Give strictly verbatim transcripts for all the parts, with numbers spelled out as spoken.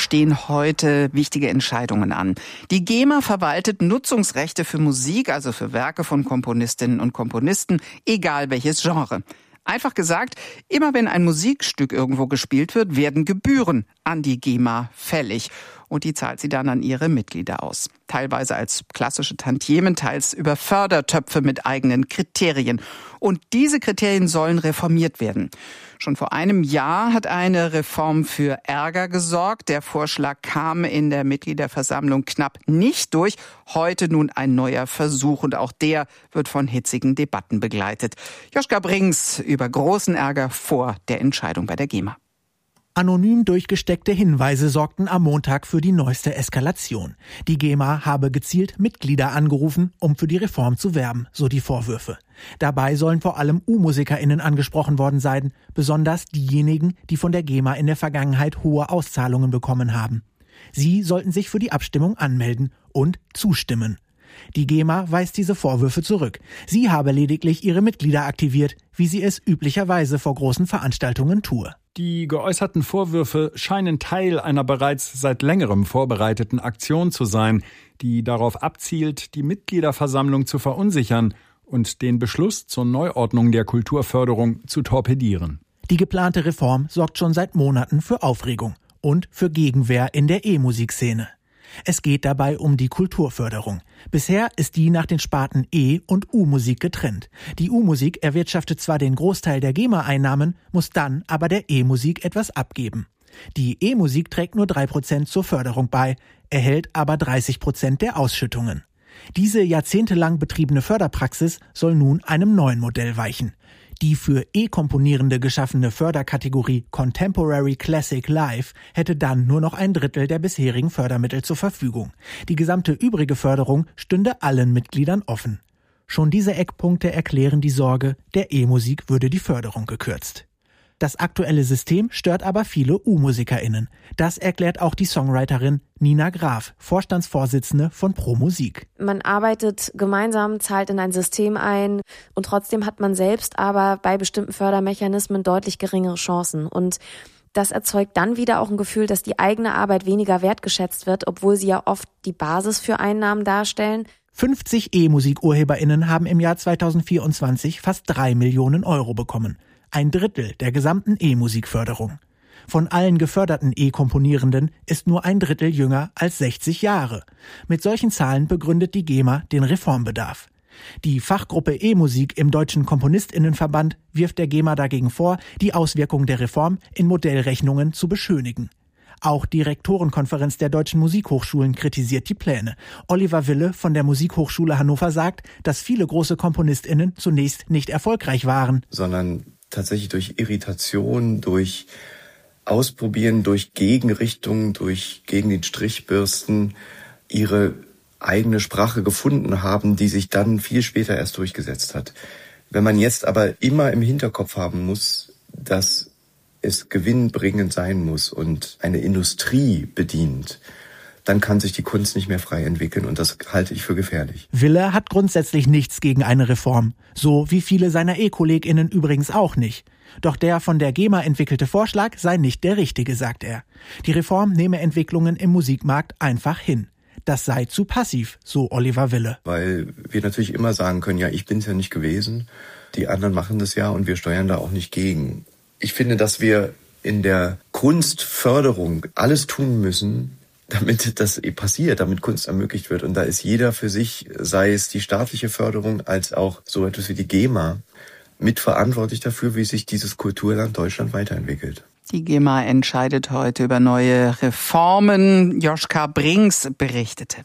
stehen heute wichtige Entscheidungen an. Die GEMA verwaltet Nutzungsrechte für Musik, also für Werke von Komponistinnen und Komponisten, egal welches Genre. Einfach gesagt, immer wenn ein Musikstück irgendwo gespielt wird, werden Gebühren an die GEMA fällig. Und die zahlt sie dann an ihre Mitglieder aus. Teilweise als klassische Tantiemen, teils über Fördertöpfe mit eigenen Kriterien. Und diese Kriterien sollen reformiert werden. Schon vor einem Jahr hat eine Reform für Ärger gesorgt. Der Vorschlag kam in der Mitgliederversammlung knapp nicht durch. Heute nun ein neuer Versuch und auch der wird von hitzigen Debatten begleitet. Joschka Brings über großen Ärger vor der Entscheidung bei der GEMA. Anonym durchgesteckte Hinweise sorgten am Montag für die neueste Eskalation. Die GEMA habe gezielt Mitglieder angerufen, um für die Reform zu werben, so die Vorwürfe. Dabei sollen vor allem U-MusikerInnen angesprochen worden sein, besonders diejenigen, die von der GEMA in der Vergangenheit hohe Auszahlungen bekommen haben. Sie sollten sich für die Abstimmung anmelden und zustimmen. Die GEMA weist diese Vorwürfe zurück. Sie habe lediglich ihre Mitglieder aktiviert, wie sie es üblicherweise vor großen Veranstaltungen tue. Die geäußerten Vorwürfe scheinen Teil einer bereits seit längerem vorbereiteten Aktion zu sein, die darauf abzielt, die Mitgliederversammlung zu verunsichern und den Beschluss zur Neuordnung der Kulturförderung zu torpedieren. Die geplante Reform sorgt schon seit Monaten für Aufregung und für Gegenwehr in der E-Musikszene. Es geht dabei um die Kulturförderung. Bisher ist die nach den Sparten E- und U-Musik getrennt. Die U-Musik erwirtschaftet zwar den Großteil der GEMA-Einnahmen, muss dann aber der E-Musik etwas abgeben. Die E-Musik trägt nur drei Prozent zur Förderung bei, erhält aber dreißig Prozent der Ausschüttungen. Diese jahrzehntelang betriebene Förderpraxis soll nun einem neuen Modell weichen. Die für E-Komponierende geschaffene Förderkategorie Contemporary Classic Live hätte dann nur noch ein Drittel der bisherigen Fördermittel zur Verfügung. Die gesamte übrige Förderung stünde allen Mitgliedern offen. Schon diese Eckpunkte erklären die Sorge, der E-Musik würde die Förderung gekürzt. Das aktuelle System stört aber viele U-MusikerInnen. Das erklärt auch die Songwriterin Nina Graf, Vorstandsvorsitzende von Pro Musik. Man arbeitet gemeinsam, zahlt in ein System ein und trotzdem hat man selbst aber bei bestimmten Fördermechanismen deutlich geringere Chancen. Und das erzeugt dann wieder auch ein Gefühl, dass die eigene Arbeit weniger wertgeschätzt wird, obwohl sie ja oft die Basis für Einnahmen darstellen. fünfzig E-Musik-UrheberInnen haben im Jahr zweitausendvierundzwanzig fast drei Millionen Euro bekommen. Ein Drittel der gesamten E-Musikförderung. Von allen geförderten E-Komponierenden ist nur ein Drittel jünger als sechzig Jahre. Mit solchen Zahlen begründet die GEMA den Reformbedarf. Die Fachgruppe E-Musik im Deutschen KomponistInnenverband wirft der GEMA dagegen vor, die Auswirkungen der Reform in Modellrechnungen zu beschönigen. Auch die Rektorenkonferenz der Deutschen Musikhochschulen kritisiert die Pläne. Oliver Wille von der Musikhochschule Hannover sagt, dass viele große KomponistInnen zunächst nicht erfolgreich waren, sondern tatsächlich durch Irritation, durch Ausprobieren, durch Gegenrichtungen, durch gegen den Strichbürsten ihre eigene Sprache gefunden haben, die sich dann viel später erst durchgesetzt hat. Wenn man jetzt aber immer im Hinterkopf haben muss, dass es gewinnbringend sein muss und eine Industrie bedient, dann kann sich die Kunst nicht mehr frei entwickeln und das halte ich für gefährlich. Wille hat grundsätzlich nichts gegen eine Reform, so wie viele seiner E-KollegInnen übrigens auch nicht. Doch der von der GEMA entwickelte Vorschlag sei nicht der richtige, sagt er. Die Reform nehme Entwicklungen im Musikmarkt einfach hin. Das sei zu passiv, so Oliver Wille. Weil wir natürlich immer sagen können, ja, ich bin's ja nicht gewesen, die anderen machen das ja und wir steuern da auch nicht gegen. Ich finde, dass wir in der Kunstförderung alles tun müssen, damit das passiert, damit Kunst ermöglicht wird. Und da ist jeder für sich, sei es die staatliche Förderung als auch so etwas wie die GEMA, mitverantwortlich dafür, wie sich dieses Kulturland Deutschland weiterentwickelt. Die GEMA entscheidet heute über neue Reformen. Joschka Brings berichtete.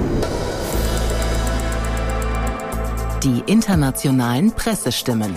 Die internationalen Pressestimmen.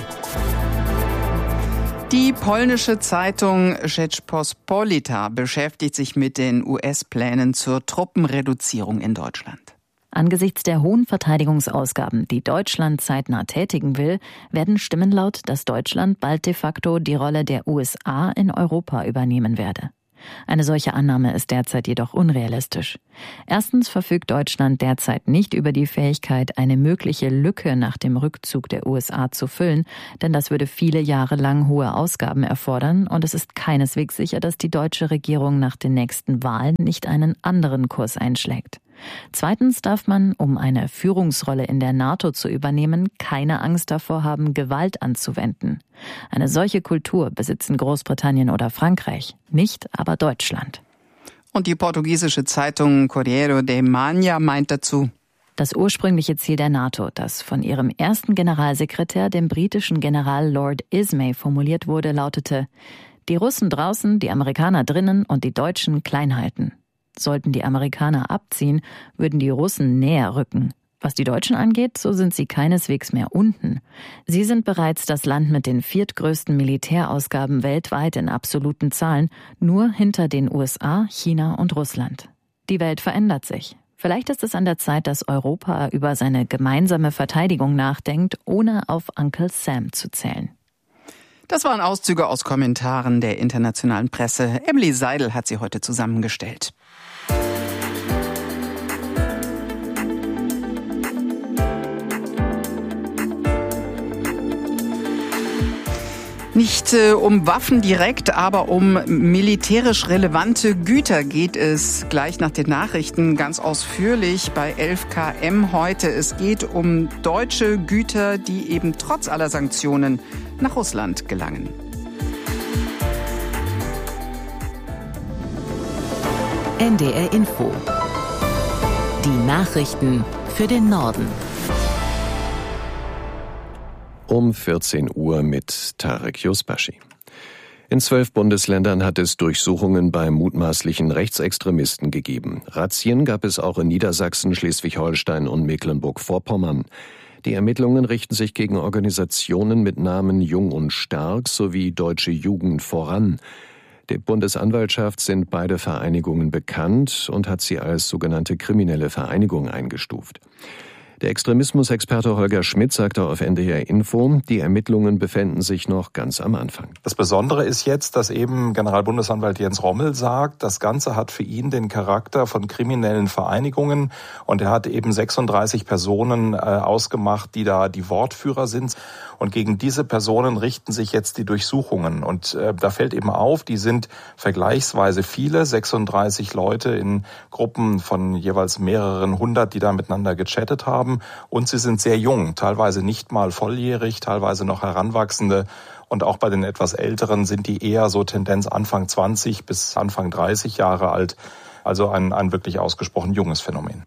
Die polnische Zeitung Rzeczpospolita beschäftigt sich mit den U S-Plänen zur Truppenreduzierung in Deutschland. Angesichts der hohen Verteidigungsausgaben, die Deutschland zeitnah tätigen will, werden Stimmen laut, dass Deutschland bald de facto die Rolle der U S A in Europa übernehmen werde. Eine solche Annahme ist derzeit jedoch unrealistisch. Erstens verfügt Deutschland derzeit nicht über die Fähigkeit, eine mögliche Lücke nach dem Rückzug der U S A zu füllen, denn das würde viele Jahre lang hohe Ausgaben erfordern und es ist keineswegs sicher, dass die deutsche Regierung nach den nächsten Wahlen nicht einen anderen Kurs einschlägt. Zweitens darf man, um eine Führungsrolle in der NATO zu übernehmen, keine Angst davor haben, Gewalt anzuwenden. Eine solche Kultur besitzen Großbritannien oder Frankreich, nicht aber Deutschland. Und die portugiesische Zeitung Correio de Manha meint dazu: Das ursprüngliche Ziel der NATO, das von ihrem ersten Generalsekretär, dem britischen General Lord Ismay, formuliert wurde, lautete: Die Russen draußen, die Amerikaner drinnen und die Deutschen klein halten. Sollten die Amerikaner abziehen, würden die Russen näher rücken. Was die Deutschen angeht, so sind sie keineswegs mehr unten. Sie sind bereits das Land mit den viertgrößten Militärausgaben weltweit in absoluten Zahlen, nur hinter den U S A, China und Russland. Die Welt verändert sich. Vielleicht ist es an der Zeit, dass Europa über seine gemeinsame Verteidigung nachdenkt, ohne auf Uncle Sam zu zählen. Das waren Auszüge aus Kommentaren der internationalen Presse. Emily Seidel hat sie heute zusammengestellt. Nicht äh, um Waffen direkt, aber um militärisch relevante Güter geht es gleich nach den Nachrichten ganz ausführlich bei elf K M heute. Es geht um deutsche Güter, die eben trotz aller Sanktionen nach Russland gelangen. N D R Info. Die Nachrichten für den Norden. Um vierzehn Uhr mit Tarek Yusbashi. In zwölf Bundesländern hat es Durchsuchungen bei mutmaßlichen Rechtsextremisten gegeben. Razzien gab es auch in Niedersachsen, Schleswig-Holstein und Mecklenburg-Vorpommern. Die Ermittlungen richten sich gegen Organisationen mit Namen Jung und Stark sowie Deutsche Jugend voran. Der Bundesanwaltschaft sind beide Vereinigungen bekannt und hat sie als sogenannte kriminelle Vereinigung eingestuft. Der Extremismusexperte Holger Schmidt sagte auf N D R Info, die Ermittlungen befänden sich noch ganz am Anfang. Das Besondere ist jetzt, dass eben Generalbundesanwalt Jens Rommel sagt, das Ganze hat für ihn den Charakter von kriminellen Vereinigungen und er hat eben sechsunddreißig Personen äh, ausgemacht, die da die Wortführer sind. Und gegen diese Personen richten sich jetzt die Durchsuchungen. Und äh, da fällt eben auf, die sind vergleichsweise viele, sechsunddreißig Leute in Gruppen von jeweils mehreren hundert, die da miteinander gechattet haben. Und sie sind sehr jung, teilweise nicht mal volljährig, teilweise noch Heranwachsende. Und auch bei den etwas Älteren sind die eher so Tendenz Anfang zwanzig bis Anfang dreißig Jahre alt. Also ein, ein wirklich ausgesprochen junges Phänomen.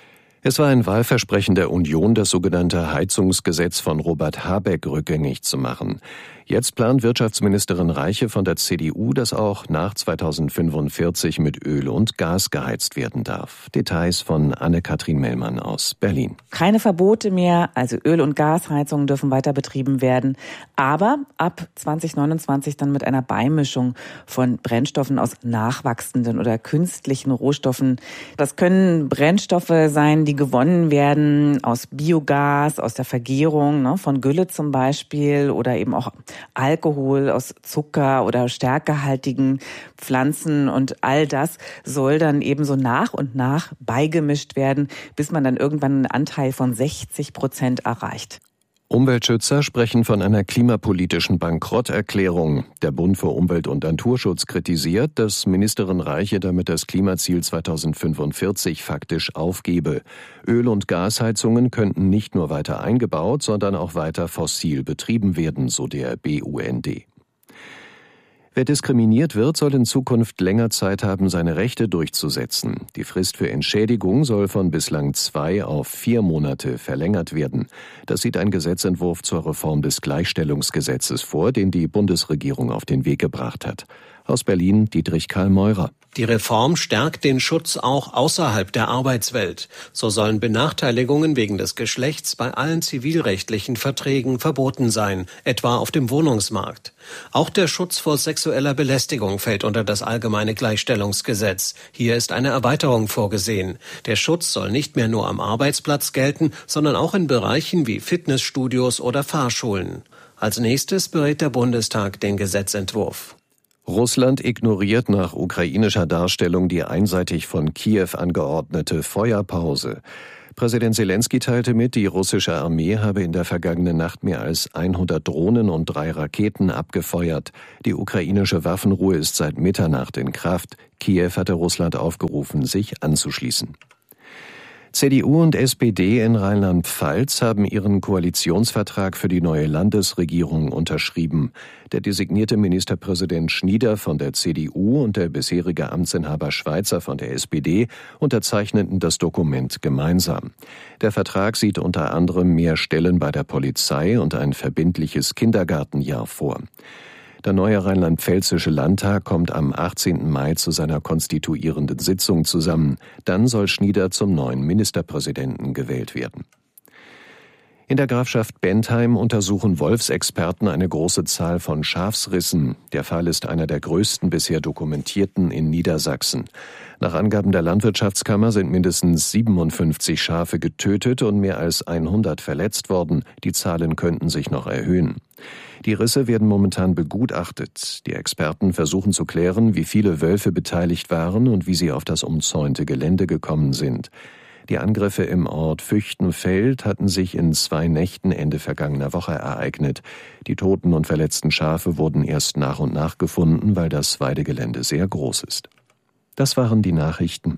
Es war ein Wahlversprechen der Union, das sogenannte Heizungsgesetz von Robert Habeck rückgängig zu machen. Jetzt plant Wirtschaftsministerin Reiche von der C D U, dass auch nach zweitausendfünfundvierzig mit Öl und Gas geheizt werden darf. Details von Anne-Kathrin Mellmann aus Berlin. Keine Verbote mehr, also Öl- und Gasheizungen dürfen weiter betrieben werden, aber ab zwanzig neunundzwanzig dann mit einer Beimischung von Brennstoffen aus nachwachsenden oder künstlichen Rohstoffen. Das können Brennstoffe sein, die gewonnen werden aus Biogas, aus der Vergärung, ne, von Gülle zum Beispiel oder eben auch Alkohol aus Zucker oder stärkehaltigen Pflanzen und all das soll dann eben so nach und nach beigemischt werden, bis man dann irgendwann einen Anteil von sechzig Prozent erreicht. Umweltschützer sprechen von einer klimapolitischen Bankrotterklärung. Der Bund für Umwelt und Naturschutz kritisiert, dass Ministerin Reiche damit das Klimaziel zweitausendfünfundvierzig faktisch aufgebe. Öl- und Gasheizungen könnten nicht nur weiter eingebaut, sondern auch weiter fossil betrieben werden, so der B U N D. Wer diskriminiert wird, soll in Zukunft länger Zeit haben, seine Rechte durchzusetzen. Die Frist für Entschädigung soll von bislang zwei auf vier Monate verlängert werden. Das sieht ein Gesetzentwurf zur Reform des Gleichstellungsgesetzes vor, den die Bundesregierung auf den Weg gebracht hat. Aus Berlin Dietrich Karl Meurer. Die Reform stärkt den Schutz auch außerhalb der Arbeitswelt. So sollen Benachteiligungen wegen des Geschlechts bei allen zivilrechtlichen Verträgen verboten sein, etwa auf dem Wohnungsmarkt. Auch der Schutz vor sexueller Belästigung fällt unter das allgemeine Gleichstellungsgesetz. Hier ist eine Erweiterung vorgesehen. Der Schutz soll nicht mehr nur am Arbeitsplatz gelten, sondern auch in Bereichen wie Fitnessstudios oder Fahrschulen. Als nächstes berät der Bundestag den Gesetzentwurf. Russland ignoriert nach ukrainischer Darstellung die einseitig von Kiew angeordnete Feuerpause. Präsident Selenskyj teilte mit, die russische Armee habe in der vergangenen Nacht mehr als hundert Drohnen und drei Raketen abgefeuert. Die ukrainische Waffenruhe ist seit Mitternacht in Kraft. Kiew hatte Russland aufgerufen, sich anzuschließen. C D U und S P D in Rheinland-Pfalz haben ihren Koalitionsvertrag für die neue Landesregierung unterschrieben. Der designierte Ministerpräsident Schnieder von der C D U und der bisherige Amtsinhaber Schweizer von der S P D unterzeichneten das Dokument gemeinsam. Der Vertrag sieht unter anderem mehr Stellen bei der Polizei und ein verbindliches Kindergartenjahr vor. Der neue rheinland-pfälzische Landtag kommt am achtzehnten Mai zu seiner konstituierenden Sitzung zusammen. Dann soll Schnieder zum neuen Ministerpräsidenten gewählt werden. In der Grafschaft Bentheim untersuchen Wolfsexperten eine große Zahl von Schafsrissen. Der Fall ist einer der größten bisher dokumentierten in Niedersachsen. Nach Angaben der Landwirtschaftskammer sind mindestens siebenundfünfzig Schafe getötet und mehr als hundert verletzt worden. Die Zahlen könnten sich noch erhöhen. Die Risse werden momentan begutachtet. Die Experten versuchen zu klären, wie viele Wölfe beteiligt waren und wie sie auf das umzäunte Gelände gekommen sind. Die Angriffe im Ort Füchtenfeld hatten sich in zwei Nächten Ende vergangener Woche ereignet. Die toten und verletzten Schafe wurden erst nach und nach gefunden, weil das Weidegelände sehr groß ist. Das waren die Nachrichten.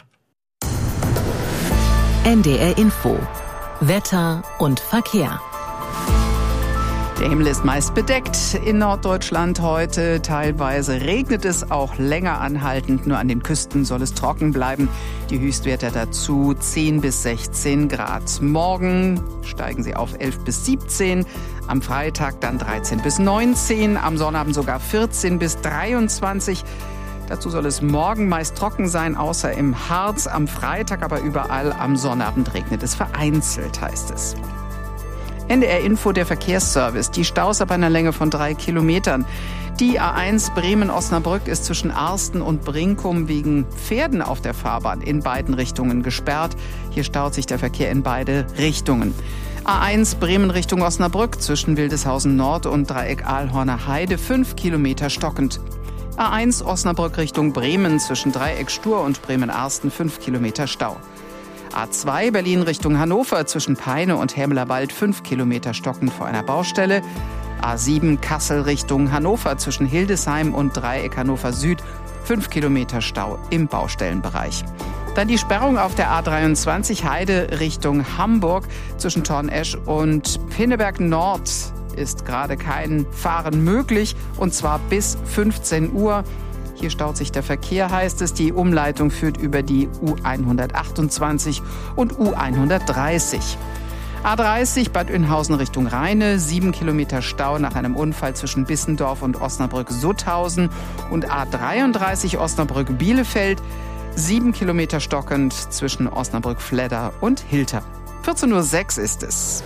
N D R Info. Wetter und Verkehr. Der Himmel ist meist bedeckt in Norddeutschland heute. Teilweise regnet es auch länger anhaltend. Nur an den Küsten soll es trocken bleiben. Die Höchstwerte dazu zehn bis sechzehn Grad. Morgen steigen sie auf elf bis siebzehn. Am Freitag dann dreizehn bis neunzehn. Am Sonnabend sogar vierzehn bis dreiundzwanzig. Dazu soll es morgen meist trocken sein, außer im Harz. Am Freitag aber überall. Am Sonnabend regnet es vereinzelt, heißt es. N D R Info, der Verkehrsservice. Die Staus ab einer Länge von drei Kilometern. Die A eins Bremen-Osnabrück ist zwischen Arsten und Brinkum wegen Pferden auf der Fahrbahn in beiden Richtungen gesperrt. Hier staut sich der Verkehr in beide Richtungen. A eins Bremen Richtung Osnabrück zwischen Wildeshausen Nord und Dreieck Ahlhorner Heide fünf Kilometer stockend. A eins Osnabrück Richtung Bremen zwischen Dreieck Stur und Bremen-Arsten fünf Kilometer Stau. A zwei Berlin Richtung Hannover zwischen Peine und Hämelerwald fünf Kilometer stockend vor einer Baustelle. A sieben Kassel Richtung Hannover zwischen Hildesheim und Dreieck Hannover Süd fünf Kilometer Stau im Baustellenbereich. Dann die Sperrung auf der A dreiundzwanzig Heide Richtung Hamburg zwischen Tornesch und Pinneberg Nord ist gerade kein Fahren möglich, und zwar bis fünfzehn Uhr. Hier staut sich der Verkehr, heißt es. Die Umleitung führt über die U hundertachtundzwanzig und U hundertdreißig. A dreißig Bad Oeynhausen Richtung Rheine, sieben Kilometer Stau nach einem Unfall zwischen Bissendorf und Osnabrück-Sutthausen. Und A dreiunddreißig Osnabrück-Bielefeld, sieben Kilometer stockend zwischen Osnabrück-Fledder und Hilter. vierzehn Uhr sechs ist es.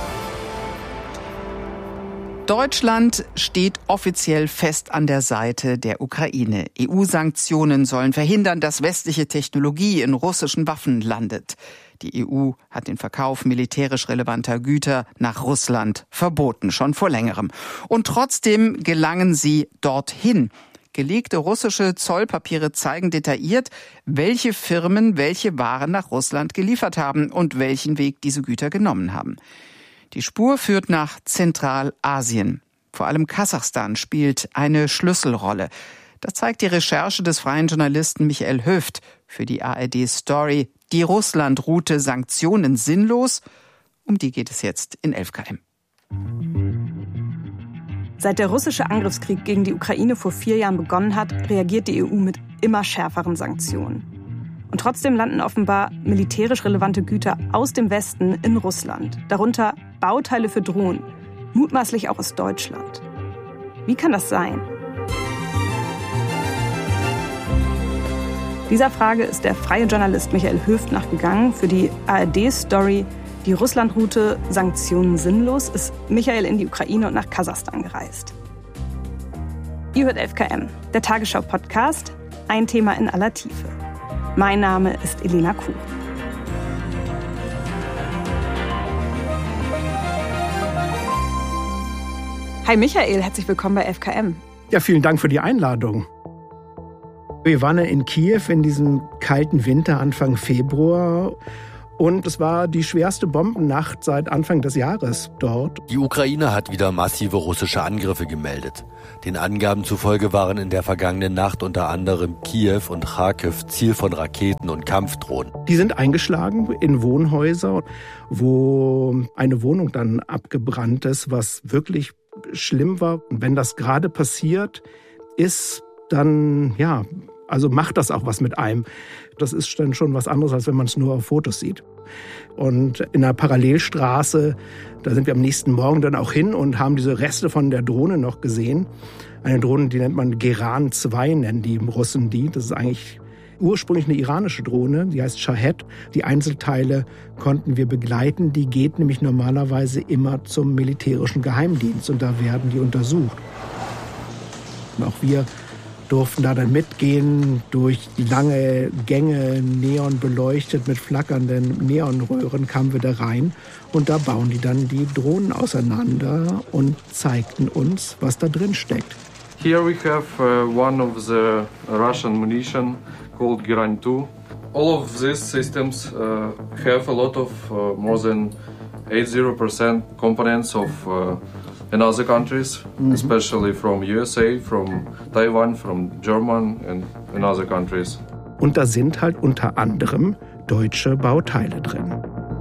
Deutschland steht offiziell fest an der Seite der Ukraine. E U-Sanktionen sollen verhindern, dass westliche Technologie in russischen Waffen landet. Die E U hat den Verkauf militärisch relevanter Güter nach Russland verboten, schon vor längerem. Und trotzdem gelangen sie dorthin. Gelegte russische Zollpapiere zeigen detailliert, welche Firmen welche Waren nach Russland geliefert haben und welchen Weg diese Güter genommen haben. Die Spur führt nach Zentralasien. Vor allem Kasachstan spielt eine Schlüsselrolle. Das zeigt die Recherche des freien Journalisten Michael Höft für die A R D-Story Die Russland-Route Sanktionen sinnlos. Um die geht es jetzt in elf K M. Seit der russische Angriffskrieg gegen die Ukraine vor vier Jahren begonnen hat, reagiert die E U mit immer schärferen Sanktionen. Und trotzdem landen offenbar militärisch relevante Güter aus dem Westen in Russland. Darunter Bauteile für Drohnen, mutmaßlich auch aus Deutschland. Wie kann das sein? Dieser Frage ist der freie Journalist Michael Höft nachgegangen. Für die A R D-Story Die Russland-Route Sanktionen sinnlos ist Michael in die Ukraine und nach Kasachstan gereist. Ihr hört elf K M, der Tagesschau-Podcast, ein Thema in aller Tiefe. Mein Name ist Elena Kuh. Hi Michael, herzlich willkommen bei elf K M. Ja, vielen Dank für die Einladung. Wir waren ja in Kiew in diesem kalten Winter Anfang Februar. Und es war die schwerste Bombennacht seit Anfang des Jahres dort. Die Ukraine hat wieder massive russische Angriffe gemeldet. Den Angaben zufolge waren in der vergangenen Nacht unter anderem Kiew und Charkiw Ziel von Raketen und Kampfdrohnen. Die sind eingeschlagen in Wohnhäuser, wo eine Wohnung dann abgebrannt ist, was wirklich schlimm war. Und wenn das gerade passiert ist, dann, ja, also macht das auch was mit einem. Das ist dann schon was anderes, als wenn man es nur auf Fotos sieht. Und in einer Parallelstraße, da sind wir am nächsten Morgen dann auch hin und haben diese Reste von der Drohne noch gesehen. Eine Drohne, die nennt man Geran zwei, nennen die Russen die. Das ist eigentlich ursprünglich eine iranische Drohne, die heißt Shahed. Die Einzelteile konnten wir begleiten. Die geht nämlich normalerweise immer zum militärischen Geheimdienst und da werden die untersucht. Und auch wir durften da dann mitgehen durch die lange Gänge, neon beleuchtet mit flackernden Neonröhren kamen wir da rein und da bauen die dann die Drohnen auseinander und zeigten uns, was da drin steckt. Here we have uh, one of the Russian munition called Geran two. All of these systems uh, have a lot of uh, more than eighty percent components of uh, in other countries, mm-hmm. especially from U S A, from Taiwan, from Germany and in other countries. Und da sind halt unter anderem deutsche Bauteile drin.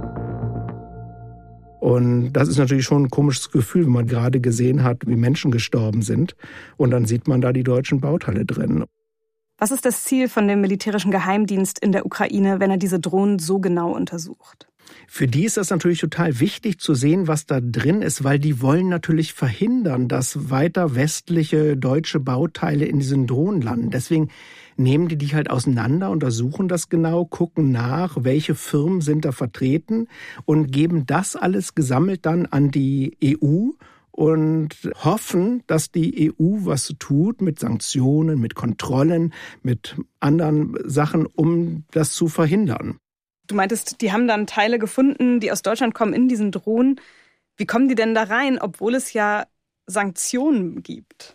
Und das ist natürlich schon ein komisches Gefühl, wenn man gerade gesehen hat, wie Menschen gestorben sind. Und dann sieht man da die deutschen Bauteile drin. Was ist das Ziel von dem militärischen Geheimdienst in der Ukraine, wenn er diese Drohnen so genau untersucht? Für die ist das natürlich total wichtig zu sehen, was da drin ist, weil die wollen natürlich verhindern, dass weiter westliche deutsche Bauteile in diesen Drohnen landen. Deswegen nehmen die die halt auseinander, untersuchen das genau, gucken nach, welche Firmen sind da vertreten und geben das alles gesammelt dann an die E U und hoffen, dass die E U was tut mit Sanktionen, mit Kontrollen, mit anderen Sachen, um das zu verhindern. Du meintest, die haben dann Teile gefunden, die aus Deutschland kommen, in diesen Drohnen. Wie kommen die denn da rein, obwohl es ja Sanktionen gibt?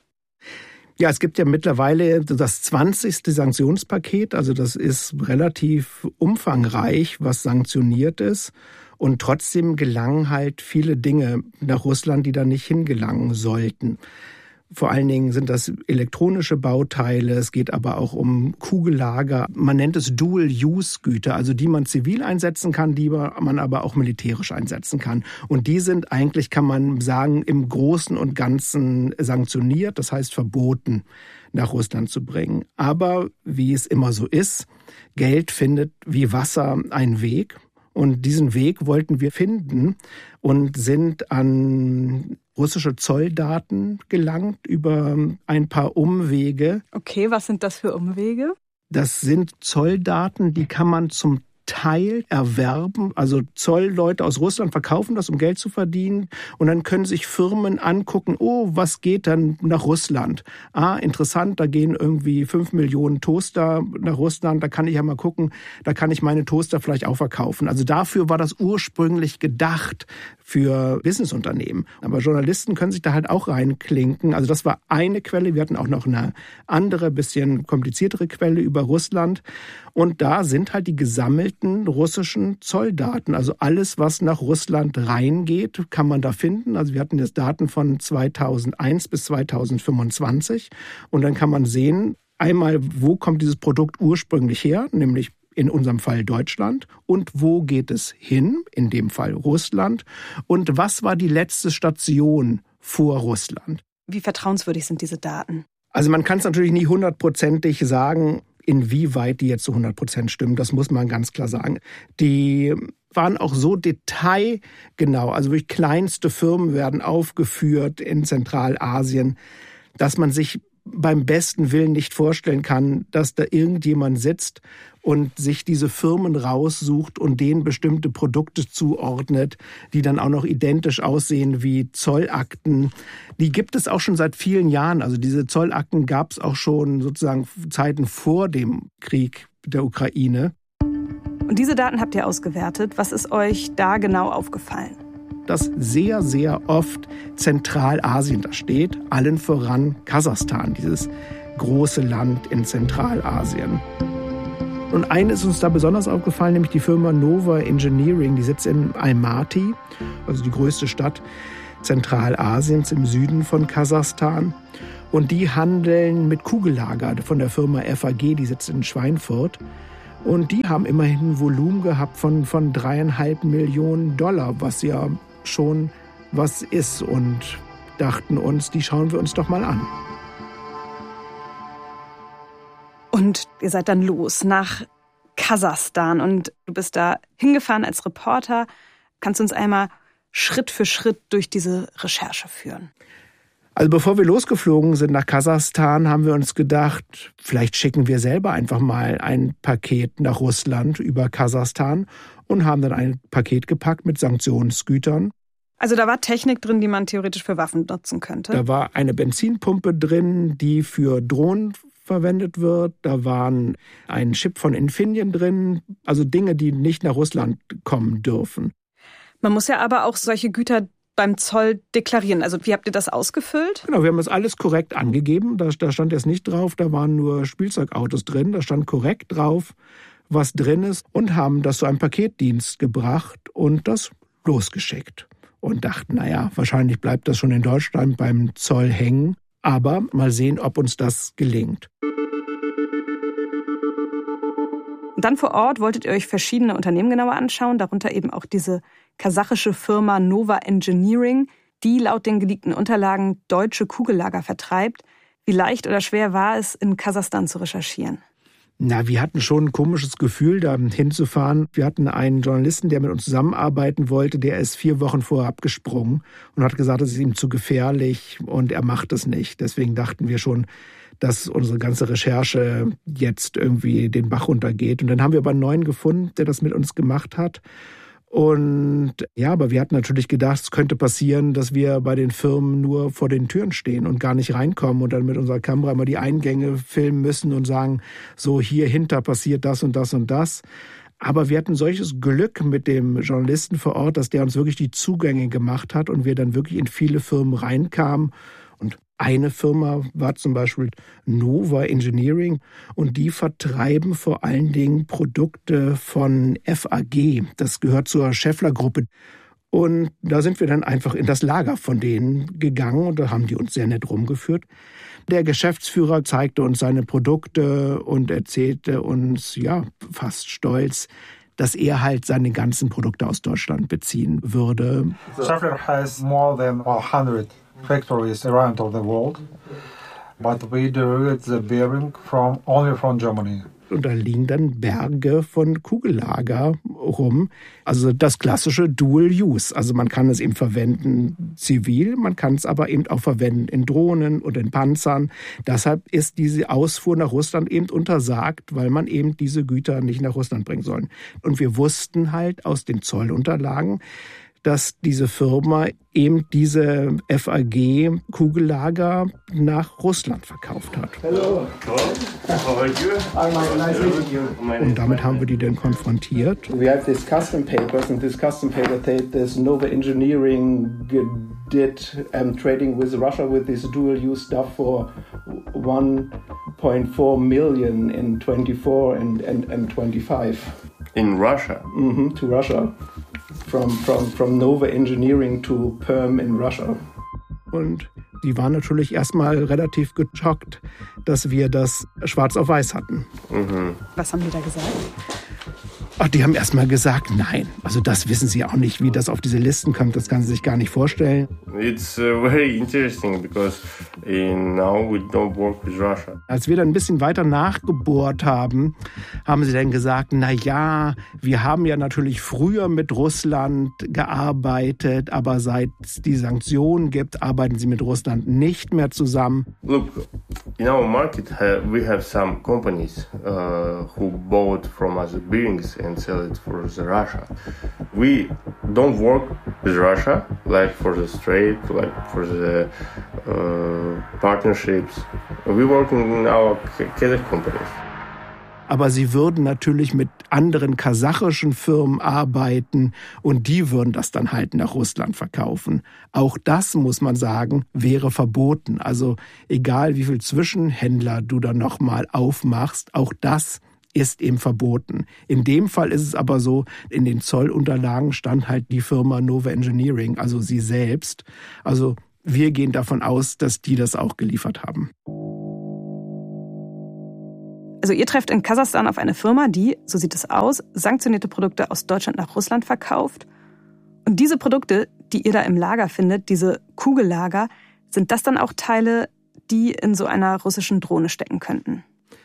Ja, es gibt ja mittlerweile das zwanzigste Sanktionspaket. Also das ist relativ umfangreich, was sanktioniert ist. Und trotzdem gelangen halt viele Dinge nach Russland, die da nicht hingelangen sollten. Vor allen Dingen sind das elektronische Bauteile, es geht aber auch um Kugellager. Man nennt es Dual-Use-Güter, also die man zivil einsetzen kann, die man aber auch militärisch einsetzen kann. Und die sind eigentlich, kann man sagen, im Großen und Ganzen sanktioniert, das heißt verboten, nach Russland zu bringen. Aber wie es immer so ist, Geld findet wie Wasser einen Weg. Und diesen Weg wollten wir finden und sind an russische Zolldaten gelangt über ein paar Umwege. Okay, was sind das für Umwege? Das sind Zolldaten, die kann man zum Teil erwerben. Also Zollleute aus Russland verkaufen das, um Geld zu verdienen. Und dann können sich Firmen angucken, oh, was geht dann nach Russland? Ah, interessant, da gehen irgendwie fünf Millionen Toaster nach Russland. Da kann ich ja mal gucken, da kann ich meine Toaster vielleicht auch verkaufen. Also dafür war das ursprünglich gedacht für Businessunternehmen. Aber Journalisten können sich da halt auch reinklinken. Also das war eine Quelle. Wir hatten auch noch eine andere, bisschen kompliziertere Quelle über Russland. Und da sind halt die gesammelten russischen Zolldaten. Also alles, was nach Russland reingeht, kann man da finden. Also wir hatten jetzt Daten von zweitausendeins bis zweitausendfünfundzwanzig. Und dann kann man sehen, einmal, wo kommt dieses Produkt ursprünglich her, nämlich in unserem Fall Deutschland. Und wo geht es hin, in dem Fall Russland? Und was war die letzte Station vor Russland? Wie vertrauenswürdig sind diese Daten? Also man kann es natürlich nie hundertprozentig sagen, inwieweit die jetzt zu hundert Prozent stimmen. Das muss man ganz klar sagen. Die waren auch so detailgenau, also wirklich kleinste Firmen werden aufgeführt in Zentralasien, dass man sich beim besten Willen nicht vorstellen kann, dass da irgendjemand sitzt und sich diese Firmen raussucht und denen bestimmte Produkte zuordnet, die dann auch noch identisch aussehen wie Zollakten. Die gibt es auch schon seit vielen Jahren. Also diese Zollakten gab es auch schon sozusagen Zeiten vor dem Krieg der Ukraine. Und diese Daten habt ihr ausgewertet. Was ist euch da genau aufgefallen? dass sehr, sehr oft Zentralasien da steht, allen voran Kasachstan, dieses große Land in Zentralasien. Und eine ist uns da besonders aufgefallen, nämlich die Firma Nova Engineering, die sitzt in Almaty, also die größte Stadt Zentralasiens im Süden von Kasachstan. Und die handeln mit Kugellager von der Firma F A G, die sitzt in Schweinfurt. Und die haben immerhin ein Volumen gehabt von, von dreieinhalb Millionen Dollar, was ja schon was ist. Und dachten uns, die schauen wir uns doch mal an. Und ihr seid dann los nach Kasachstan und du bist da hingefahren als Reporter. Kannst du uns einmal Schritt für Schritt durch diese Recherche führen? Also bevor wir losgeflogen sind nach Kasachstan, haben wir uns gedacht, vielleicht schicken wir selber einfach mal ein Paket nach Russland über Kasachstan und haben dann ein Paket gepackt mit Sanktionsgütern. Also da war Technik drin, die man theoretisch für Waffen nutzen könnte? Da war eine Benzinpumpe drin, die für Drohnen verwendet wird. Da waren ein Chip von Infineon drin, also Dinge, die nicht nach Russland kommen dürfen. Man muss ja aber auch solche Güter beim Zoll deklarieren. Also wie habt ihr das ausgefüllt? Genau, wir haben das alles korrekt angegeben. Da, da stand jetzt nicht drauf, da waren nur Spielzeugautos drin. Da stand korrekt drauf, was drin ist und haben das zu einem Paketdienst gebracht und das losgeschickt. Und dachten, naja, wahrscheinlich bleibt das schon in Deutschland beim Zoll hängen. Aber mal sehen, ob uns das gelingt. Und dann vor Ort wolltet ihr euch verschiedene Unternehmen genauer anschauen, darunter eben auch diese kasachische Firma Nova Engineering, die laut den geleakten Unterlagen deutsche Kugellager vertreibt. Wie leicht oder schwer war es, in Kasachstan zu recherchieren? Na, wir hatten schon ein komisches Gefühl, da hinzufahren. Wir hatten einen Journalisten, der mit uns zusammenarbeiten wollte, der ist vier Wochen vorher abgesprungen und hat gesagt, es ist ihm zu gefährlich und er macht es nicht. Deswegen dachten wir schon, dass unsere ganze Recherche jetzt irgendwie den Bach runtergeht. Und dann haben wir aber einen neuen gefunden, der das mit uns gemacht hat. Und ja, aber wir hatten natürlich gedacht, es könnte passieren, dass wir bei den Firmen nur vor den Türen stehen und gar nicht reinkommen und dann mit unserer Kamera immer die Eingänge filmen müssen und sagen, so hier hinter passiert das und das und das. Aber wir hatten solches Glück mit dem Journalisten vor Ort, dass der uns wirklich die Zugänge gemacht hat und wir dann wirklich in viele Firmen reinkamen. Und eine Firma war zum Beispiel Nova Engineering und die vertreiben vor allen Dingen Produkte von F A G. Das gehört zur Schaeffler-Gruppe. Und da sind wir dann einfach in das Lager von denen gegangen und da haben die uns sehr nett rumgeführt. Der Geschäftsführer zeigte uns seine Produkte und erzählte uns, ja, fast stolz, dass er halt seine ganzen Produkte aus Deutschland beziehen würde. Schaeffler has more than one hundred factories around the world, but we derive the bearing from only from Germany. Und da liegen dann Berge von Kugellager rum. Also das klassische Dual Use. Also man kann es eben verwenden zivil, man kann es aber eben auch verwenden in Drohnen und in Panzern. Deshalb ist diese Ausfuhr nach Russland eben untersagt, weil man eben diese Güter nicht nach Russland bringen soll. Und wir wussten halt aus den Zollunterlagen, dass diese Firma eben diese F A G-Kugellager nach Russland verkauft hat. Hello. How are you? I'm nice meeting you. Und damit haben wir die dann konfrontiert. We have these custom papers and this custom paper that this Nova Engineering did um, trading with Russia with this dual-use stuff for one point four million in twenty-four and, and, and twenty-five. In Russia? Mm-hmm, to Russia. From, from, from Nova Engineering to Perm in Russia. Und die waren natürlich erstmal relativ geschockt, dass wir das schwarz auf weiß hatten. Mhm. Was haben die da gesagt? Ach, die haben erstmal gesagt, nein. Also das wissen sie auch nicht, wie das auf diese Listen kommt. Das kann sie sich gar nicht vorstellen. It's uh, very interesting because now we don't work with Russia. Als wir dann ein bisschen weiter nachgebohrt haben, haben sie dann gesagt, na ja, wir haben ja natürlich früher mit Russland gearbeitet, aber seit es die Sanktionen gibt, arbeiten sie mit Russland nicht mehr zusammen. Look, in our market we have some companies uh, who bought from us bearings and sell it for the Russia. We don't work with Russia, like for the trade, like for the uh, partnerships. We work in our Kazakh companies. aber sie würden natürlich mit anderen kasachischen Firmen arbeiten und die würden das dann halt nach Russland verkaufen. Auch das, muss man sagen, wäre verboten. Also egal wie viel Zwischenhändler du dann nochmal aufmachst, auch das ist eben verboten. In dem Fall ist es aber so, in den Zollunterlagen stand halt die Firma Nova Engineering, also sie selbst. Also wir gehen davon aus, dass die das auch geliefert haben. Also ihr trefft in Kasachstan auf eine Firma, die, so sieht es aus, sanktionierte Produkte aus Deutschland nach Russland verkauft. Und diese Produkte, die ihr da im Lager findet, diese Kugellager, sind das dann auch Teile, die in so einer russischen Drohne stecken könnten?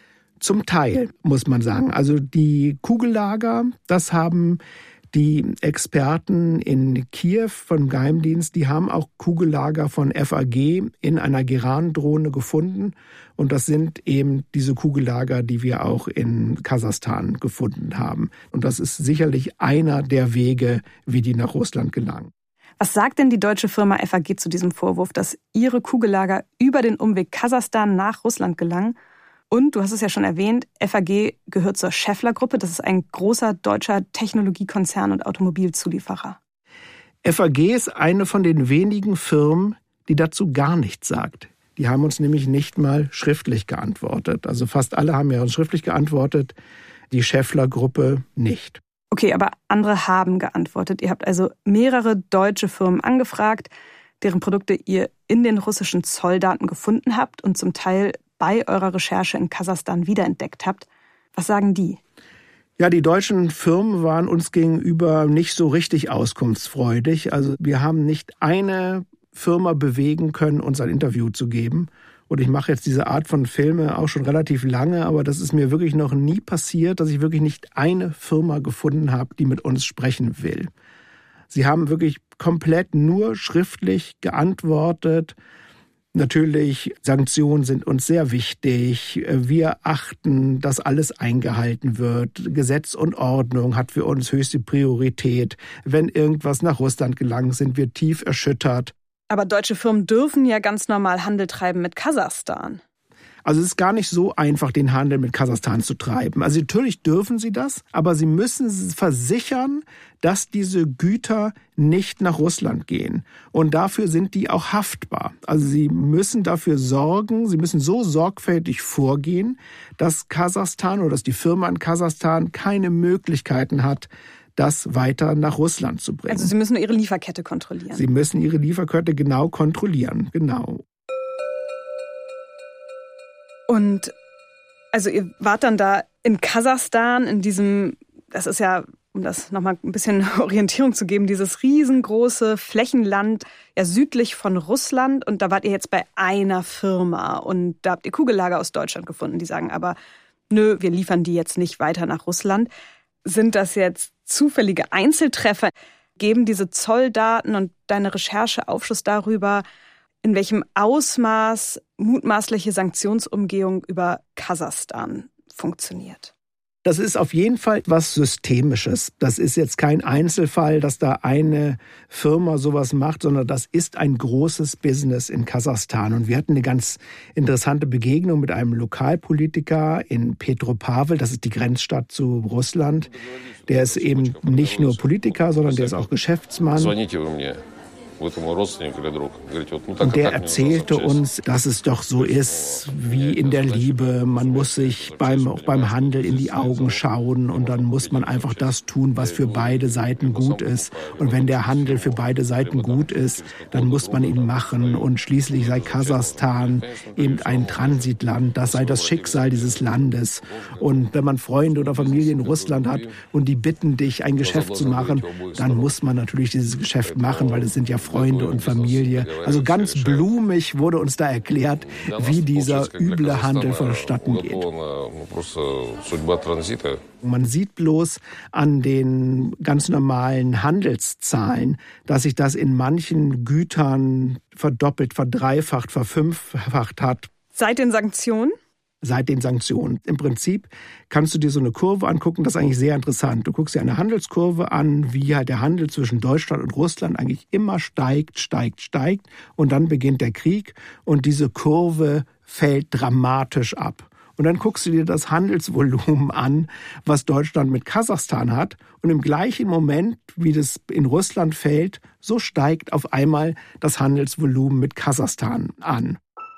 Zum Teil, muss man sagen. Also die Kugellager, das haben die Experten in Kiew vom Geheimdienst, die haben auch Kugellager von F A G in einer Geran-Drohne gefunden. Und das sind eben diese Kugellager, die wir auch in Kasachstan gefunden haben. Und das ist sicherlich einer der Wege, wie die nach Russland gelangen. Was sagt denn die deutsche Firma F A G zu diesem Vorwurf, dass ihre Kugellager über den Umweg Kasachstan nach Russland gelangen? Und, du hast es ja schon erwähnt, F A G gehört zur Schaeffler-Gruppe. Das ist ein großer deutscher Technologiekonzern und Automobilzulieferer. F A G ist eine von den wenigen Firmen, die dazu gar nichts sagt. Die haben uns nämlich nicht mal schriftlich geantwortet. Also fast alle haben ja uns schriftlich geantwortet, die Schaeffler-Gruppe nicht. Okay, aber andere haben geantwortet. Ihr habt also mehrere deutsche Firmen angefragt, deren Produkte ihr in den russischen Zolldaten gefunden habt und zum Teil bei eurer Recherche in Kasachstan wiederentdeckt habt. Was sagen die? Ja, die deutschen Firmen waren uns gegenüber nicht so richtig auskunftsfreudig. Also wir haben nicht eine Firma bewegen können, uns ein Interview zu geben. Und ich mache jetzt diese Art von Filme auch schon relativ lange, aber das ist mir wirklich noch nie passiert, dass ich wirklich nicht eine Firma gefunden habe, die mit uns sprechen will. Sie haben wirklich komplett nur schriftlich geantwortet. Natürlich, Sanktionen sind uns sehr wichtig. Wir achten, dass alles eingehalten wird. Gesetz und Ordnung hat für uns höchste Priorität. Wenn irgendwas nach Russland gelangt, sind wir tief erschüttert. Aber deutsche Firmen dürfen ja ganz normal Handel treiben mit Kasachstan. Also es ist gar nicht so einfach, den Handel mit Kasachstan zu treiben. Also natürlich dürfen sie das, aber sie müssen versichern, dass diese Güter nicht nach Russland gehen. Und dafür sind die auch haftbar. Also sie müssen dafür sorgen, sie müssen so sorgfältig vorgehen, dass Kasachstan oder dass die Firma in Kasachstan keine Möglichkeiten hat, das weiter nach Russland zu bringen. Also sie müssen ihre Lieferkette kontrollieren. Sie müssen ihre Lieferkette genau kontrollieren, genau. Und also ihr wart dann da in Kasachstan, in diesem, das ist ja, um das nochmal ein bisschen Orientierung zu geben, dieses riesengroße Flächenland ja südlich von Russland. Und da wart ihr jetzt bei einer Firma und da habt ihr Kugellager aus Deutschland gefunden. Die sagen aber, nö, wir liefern die jetzt nicht weiter nach Russland. Sind das jetzt zufällige Einzeltreffer? Geben diese Zolldaten und deine Recherche Aufschluss darüber, in welchem Ausmaß mutmaßliche Sanktionsumgehung über Kasachstan funktioniert? Das ist auf jeden Fall was Systemisches. Das ist jetzt kein Einzelfall, dass da eine Firma sowas macht, sondern das ist ein großes Business in Kasachstan. Und wir hatten eine ganz interessante Begegnung mit einem Lokalpolitiker in Petropawel, das ist die Grenzstadt zu Russland. Der ist eben nicht nur Politiker, sondern der ist auch Geschäftsmann. Und der erzählte uns, dass es doch so ist wie in der Liebe. Man muss sich beim, auch beim Handel in die Augen schauen und dann muss man einfach das tun, was für beide Seiten gut ist. Und wenn der Handel für beide Seiten gut ist, dann muss man ihn machen. Und schließlich sei Kasachstan eben ein Transitland. Das sei das Schicksal dieses Landes. Und wenn man Freunde oder Familie in Russland hat und die bitten dich, ein Geschäft zu machen, dann muss man natürlich dieses Geschäft machen, weil es sind ja Freunde und Familie. Also ganz blumig wurde uns da erklärt, wie dieser üble Handel vonstatten geht. Man sieht bloß an den ganz normalen Handelszahlen, dass sich das in manchen Gütern verdoppelt, verdreifacht, verfünffacht hat. Seit den Sanktionen? Seit den Sanktionen. Im Prinzip kannst du dir so eine Kurve angucken, das ist eigentlich sehr interessant. Du guckst dir eine Handelskurve an, wie halt der Handel zwischen Deutschland und Russland eigentlich immer steigt, steigt, steigt und dann beginnt der Krieg und diese Kurve fällt dramatisch ab. Und dann guckst du dir das Handelsvolumen an, was Deutschland mit Kasachstan hat. Und im gleichen Moment, wie das in Russland fällt, so steigt auf einmal das Handelsvolumen mit Kasachstan an.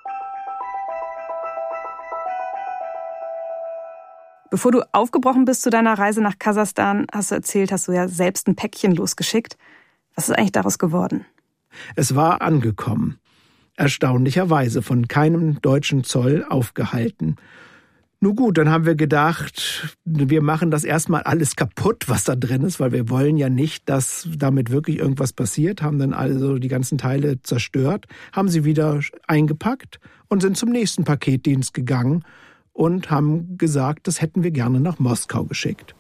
Bevor du aufgebrochen bist zu deiner Reise nach Kasachstan, hast du erzählt, hast du ja selbst ein Päckchen losgeschickt. Was ist eigentlich daraus geworden? Es war angekommen. Erstaunlicherweise von keinem deutschen Zoll aufgehalten. Nun gut, dann haben wir gedacht, wir machen das erstmal alles kaputt, was da drin ist, weil wir wollen ja nicht, dass damit wirklich irgendwas passiert, haben dann also die ganzen Teile zerstört, haben sie wieder eingepackt und sind zum nächsten Paketdienst gegangen und haben gesagt, das hätten wir gerne nach Moskau geschickt.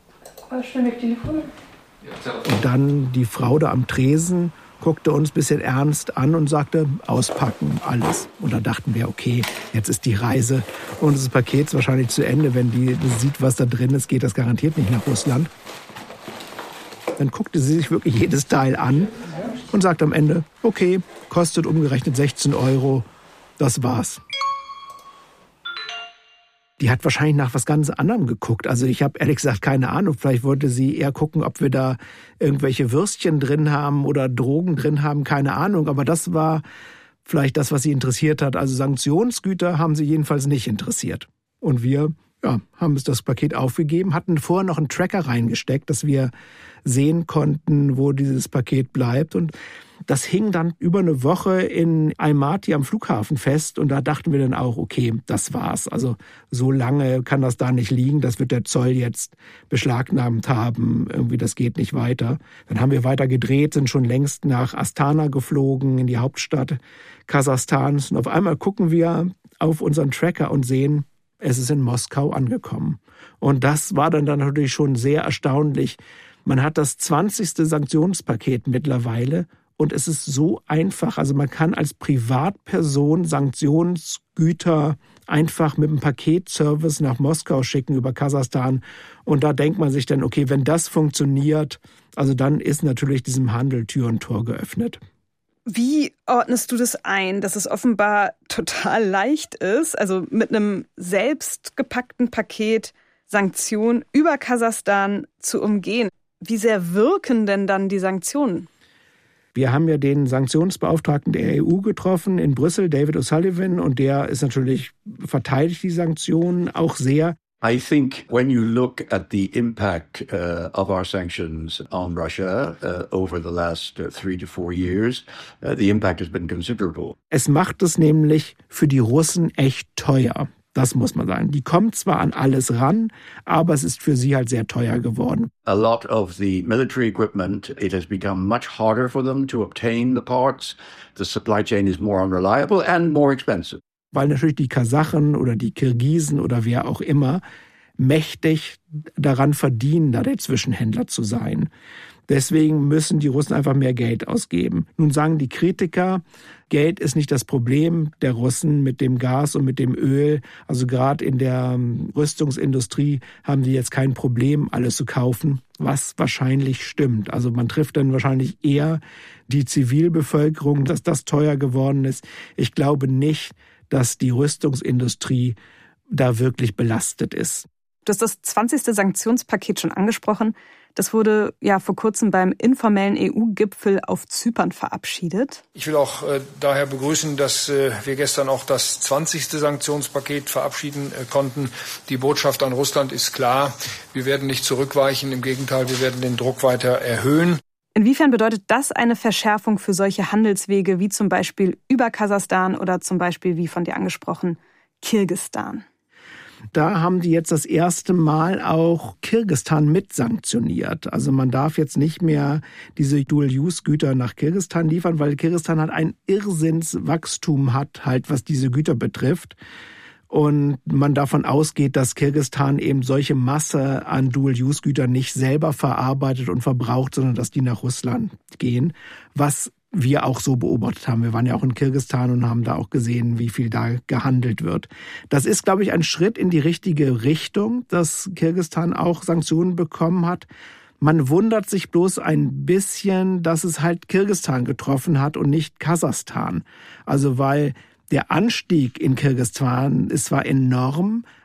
Und dann die Frau da am Tresen guckte uns ein bisschen ernst an und sagte, auspacken, alles. Und da dachten wir, okay, jetzt ist die Reise unseres Pakets wahrscheinlich zu Ende. Wenn die sieht, was da drin ist, geht das garantiert nicht nach Russland. Dann guckte sie sich wirklich jedes Teil an und sagte am Ende, okay, kostet umgerechnet sechzehn Euro, das war's. Die hat wahrscheinlich nach was ganz anderem geguckt. Also ich habe ehrlich gesagt keine Ahnung. Vielleicht wollte sie eher gucken, ob wir da irgendwelche Würstchen drin haben oder Drogen drin haben. Keine Ahnung. Aber das war vielleicht das, was sie interessiert hat. Also Sanktionsgüter haben sie jedenfalls nicht interessiert. Und wir ja, haben uns das Paket aufgegeben, hatten vorher noch einen Tracker reingesteckt, dass wir sehen konnten, wo dieses Paket bleibt. Und das hing dann über eine Woche in Almaty am Flughafen fest. Und da dachten wir dann auch, okay, das war's. Also so lange kann das da nicht liegen. Das wird der Zoll jetzt beschlagnahmt haben. Irgendwie, das geht nicht weiter. Dann haben wir weiter gedreht, sind schon längst nach Astana geflogen, in die Hauptstadt Kasachstans. Und auf einmal gucken wir auf unseren Tracker und sehen, es ist in Moskau angekommen. Und das war dann, dann natürlich schon sehr erstaunlich. Man hat das zwanzigste Sanktionspaket mittlerweile und es ist so einfach. Also man kann als Privatperson Sanktionsgüter einfach mit einem Paketservice nach Moskau schicken über Kasachstan. Und da denkt man sich dann, okay, wenn das funktioniert, also dann ist natürlich diesem Handel Tür und Tor geöffnet. Wie ordnest du das ein, dass es offenbar total leicht ist, also mit einem selbst gepackten Paket Sanktionen über Kasachstan zu umgehen? Wie sehr wirken denn dann die Sanktionen? Wir haben ja den Sanktionsbeauftragten der E U getroffen in Brüssel, David O'Sullivan, und der ist natürlich, verteidigt die Sanktionen auch sehr. I think when you look at the impact uh, of our sanctions on Russia uh, over the last uh, three to four years, uh, the impact has been considerable. Es macht es nämlich für die Russen echt teuer. Das muss man sagen. Die kommen zwar an alles ran, aber es ist für sie halt sehr teuer geworden. A lot of the military equipment, it has become much harder for them to obtain the parts. The supply chain is more unreliable and more expensive. Weil natürlich die Kasachen oder die Kirgisen oder wer auch immer mächtig daran verdienen, da der Zwischenhändler zu sein. Deswegen müssen die Russen einfach mehr Geld ausgeben. Nun sagen die Kritiker, Geld ist nicht das Problem der Russen mit dem Gas und mit dem Öl. Also gerade in der Rüstungsindustrie haben die jetzt kein Problem, alles zu kaufen, was wahrscheinlich stimmt. Also man trifft dann wahrscheinlich eher die Zivilbevölkerung, dass das teuer geworden ist. Ich glaube nicht, dass die Rüstungsindustrie da wirklich belastet ist. Du hast das zwanzigste Sanktionspaket schon angesprochen. Das wurde ja vor kurzem beim informellen E U-Gipfel auf Zypern verabschiedet. Ich will auch äh, daher begrüßen, dass äh, wir gestern auch das zwanzigste Sanktionspaket verabschieden äh, konnten. Die Botschaft an Russland ist klar. Wir werden nicht zurückweichen. Im Gegenteil, wir werden den Druck weiter erhöhen. Inwiefern bedeutet das eine Verschärfung für solche Handelswege wie zum Beispiel über Kasachstan oder zum Beispiel, wie von dir angesprochen, Kirgisistan? Da haben die jetzt das erste Mal auch Kirgisistan mit sanktioniert. Also man darf jetzt nicht mehr diese Dual-Use-Güter nach Kirgisistan liefern, weil Kirgisistan halt ein Irrsinnswachstum hat, halt was diese Güter betrifft. Und man davon ausgeht, dass Kirgisistan eben solche Masse an Dual-Use-Gütern nicht selber verarbeitet und verbraucht, sondern dass die nach Russland gehen, was wir auch so beobachtet haben. Wir waren ja auch in Kirgisistan und haben da auch gesehen, wie viel da gehandelt wird. Das ist, glaube ich, ein Schritt in die richtige Richtung, dass Kirgisistan auch Sanktionen bekommen hat. Man wundert sich bloß ein bisschen, dass es halt Kirgisistan getroffen hat und nicht Kasachstan. Also weil der Anstieg in Kirgisistan ist zwar enorm,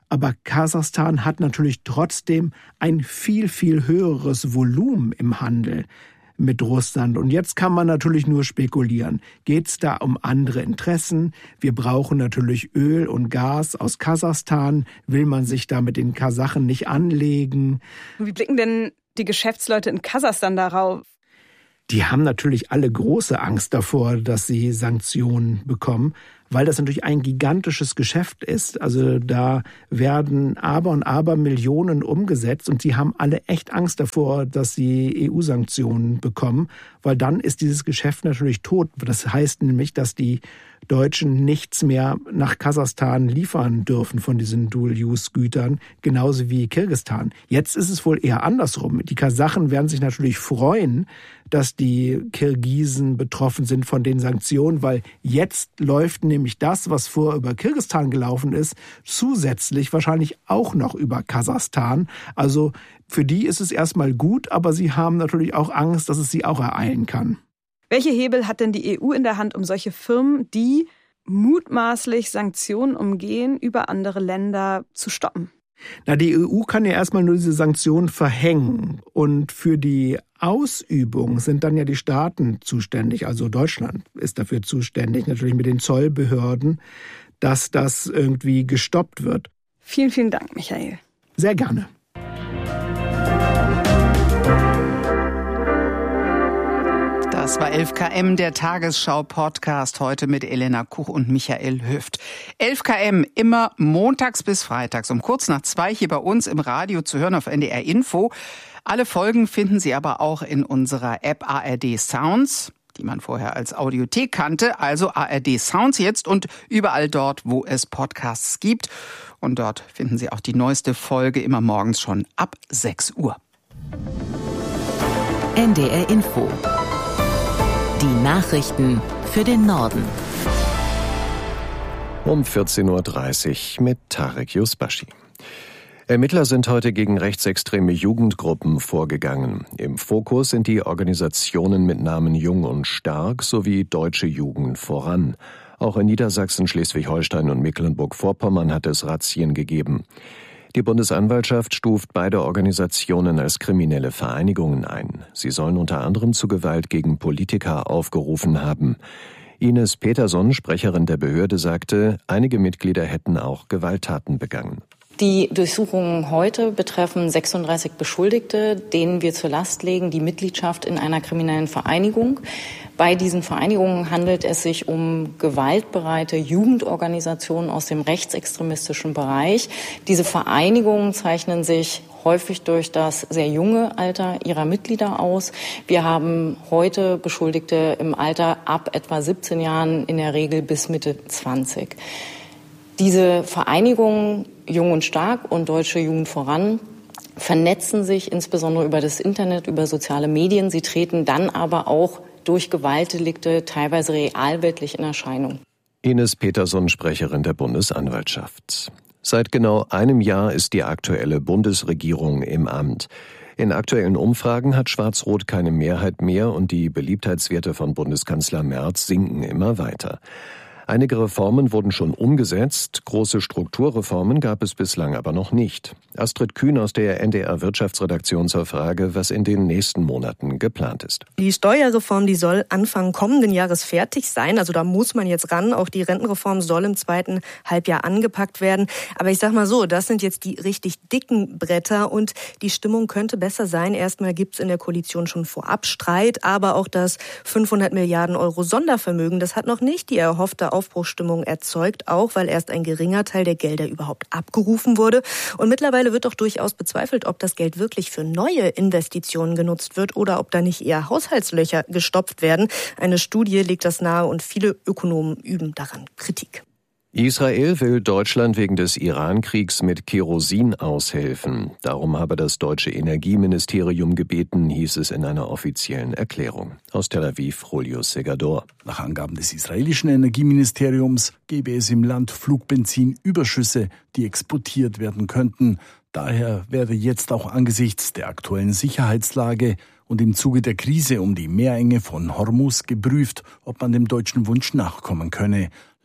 Aber Kasachstan hat natürlich trotzdem ein viel, viel höheres Volumen im Handel mit Russland. Und jetzt kann man natürlich nur spekulieren. Geht es da um andere Interessen? Wir brauchen natürlich Öl und Gas aus Kasachstan. Will man sich da mit den Kasachen nicht anlegen? Wie blicken denn die Geschäftsleute in Kasachstan darauf? Die haben natürlich alle große Angst davor, dass sie Sanktionen bekommen, weil das natürlich ein gigantisches Geschäft ist. Also da werden aber und aber Millionen umgesetzt und sie haben alle echt Angst davor, dass sie E U-Sanktionen bekommen, weil dann ist dieses Geschäft natürlich tot. Das heißt nämlich, dass die Deutschen nichts mehr nach Kasachstan liefern dürfen von diesen Dual-Use-Gütern, genauso wie Kirgisistan. Jetzt ist es wohl eher andersrum. Die Kasachen werden sich natürlich freuen, dass die Kirgisen betroffen sind von den Sanktionen, weil jetzt läuft nämlich das, was vorher über Kirgisistan gelaufen ist, zusätzlich wahrscheinlich auch noch über Kasachstan. Also für die ist es erstmal gut, aber sie haben natürlich auch Angst, dass es sie auch ereilen kann. Welche Hebel hat denn die E U in der Hand, um solche Firmen, die mutmaßlich Sanktionen umgehen, über andere Länder zu stoppen? Na, die E U kann ja erstmal nur diese Sanktionen verhängen. Und für die Ausübung sind dann ja die Staaten zuständig. Also Deutschland ist dafür zuständig, natürlich mit den Zollbehörden, dass das irgendwie gestoppt wird. Vielen, vielen Dank, Michael. Sehr gerne. Das war elf Kilometer, der Tagesschau-Podcast, heute mit Elena Kuch und Michael Hüft. elf Kilometer, immer montags bis freitags um kurz nach zwei hier bei uns im Radio zu hören auf N D R Info. Alle Folgen finden Sie aber auch in unserer App A R D Sounds, die man vorher als Audiothek kannte, also A R D Sounds jetzt und überall dort, wo es Podcasts gibt. Und dort finden Sie auch die neueste Folge immer morgens schon ab sechs Uhr. N D R Info. Die Nachrichten für den Norden. Um vierzehn Uhr dreißig mit Tarek Yusbashi. Ermittler sind heute gegen rechtsextreme Jugendgruppen vorgegangen. Im Fokus sind die Organisationen mit Namen Jung und Stark sowie Deutsche Jugend voran. Auch in Niedersachsen, Schleswig-Holstein und Mecklenburg-Vorpommern hat es Razzien gegeben. Die Bundesanwaltschaft stuft beide Organisationen als kriminelle Vereinigungen ein. Sie sollen unter anderem zu Gewalt gegen Politiker aufgerufen haben. Ines Peterson, Sprecherin der Behörde, sagte, einige Mitglieder hätten auch Gewalttaten begangen. Die Durchsuchungen heute betreffen sechsunddreißig Beschuldigte, denen wir zur Last legen die Mitgliedschaft in einer kriminellen Vereinigung. Bei diesen Vereinigungen handelt es sich um gewaltbereite Jugendorganisationen aus dem rechtsextremistischen Bereich. Diese Vereinigungen zeichnen sich häufig durch das sehr junge Alter ihrer Mitglieder aus. Wir haben heute Beschuldigte im Alter ab etwa siebzehn Jahren, in der Regel bis Mitte zwanzig. Diese Vereinigungen Jung und Stark und Deutsche Jugend voran vernetzen sich insbesondere über das Internet, über soziale Medien. Sie treten dann aber auch durch Gewaltdelikte teilweise realweltlich in Erscheinung. Ines Peterson, Sprecherin der Bundesanwaltschaft. Seit genau einem Jahr ist die aktuelle Bundesregierung im Amt. In aktuellen Umfragen hat Schwarz-Rot keine Mehrheit mehr und die Beliebtheitswerte von Bundeskanzler Merz sinken immer weiter. Einige Reformen wurden schon umgesetzt, große Strukturreformen gab es bislang aber noch nicht. Astrid Kühn aus der N D R-Wirtschaftsredaktion zur Frage, was in den nächsten Monaten geplant ist. Die Steuerreform, die soll Anfang kommenden Jahres fertig sein. Also da muss man jetzt ran. Auch die Rentenreform soll im zweiten Halbjahr angepackt werden. Aber ich sag mal so, das sind jetzt die richtig dicken Bretter und die Stimmung könnte besser sein. Erstmal gibt's in der Koalition schon vorab Streit, aber auch das fünfhundert Milliarden Euro Sondervermögen, das hat noch nicht die erhoffte Aufbruchsstimmung erzeugt, auch weil erst ein geringer Teil der Gelder überhaupt abgerufen wurde. Und mittlerweile wird doch durchaus bezweifelt, ob das Geld wirklich für neue Investitionen genutzt wird oder ob da nicht eher Haushaltslöcher gestopft werden. Eine Studie legt das nahe und viele Ökonomen üben daran Kritik. Israel will Deutschland wegen des Iran-Kriegs mit Kerosin aushelfen. Darum habe das deutsche Energieministerium gebeten, hieß es in einer offiziellen Erklärung. Aus Tel Aviv, Julio Segador. Nach Angaben des israelischen Energieministeriums gebe es im Land Flugbenzin-Überschüsse, die exportiert werden könnten. Daher werde jetzt auch angesichts der aktuellen Sicherheitslage und im Zuge der Krise um die Meerenge von Hormuz geprüft, ob man dem deutschen Wunsch nachkommen könne.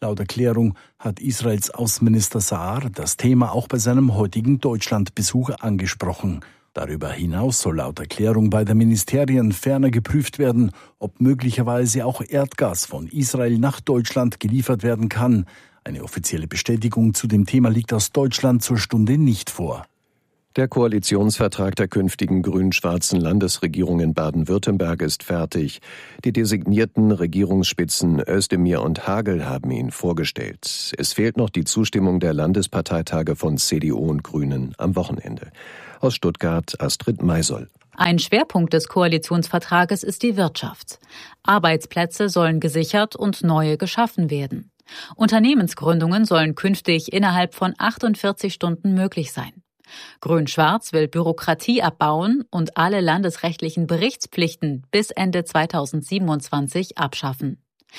Laut Erklärung hat Israels Außenminister Saar das Thema auch bei seinem heutigen Deutschlandbesuch angesprochen. Darüber hinaus soll laut Erklärung bei den Ministerien ferner geprüft werden, ob möglicherweise auch Erdgas von Israel nach Deutschland geliefert werden kann. Eine offizielle Bestätigung zu dem Thema liegt aus Deutschland zur Stunde nicht vor. Der Koalitionsvertrag der künftigen grün-schwarzen Landesregierung in Baden-Württemberg ist fertig. Die designierten Regierungsspitzen Özdemir und Hagel haben ihn vorgestellt. Es fehlt noch die Zustimmung der Landesparteitage von C D U und Grünen am Wochenende. Aus Stuttgart Astrid Maisoll. Ein Schwerpunkt des Koalitionsvertrages ist die Wirtschaft. Arbeitsplätze sollen gesichert und neue geschaffen werden. Unternehmensgründungen sollen künftig innerhalb von achtundvierzig Stunden möglich sein. Grün-Schwarz will Bürokratie abbauen und alle landesrechtlichen Berichtspflichten bis Ende zweitausendsiebenundzwanzig abschaffen.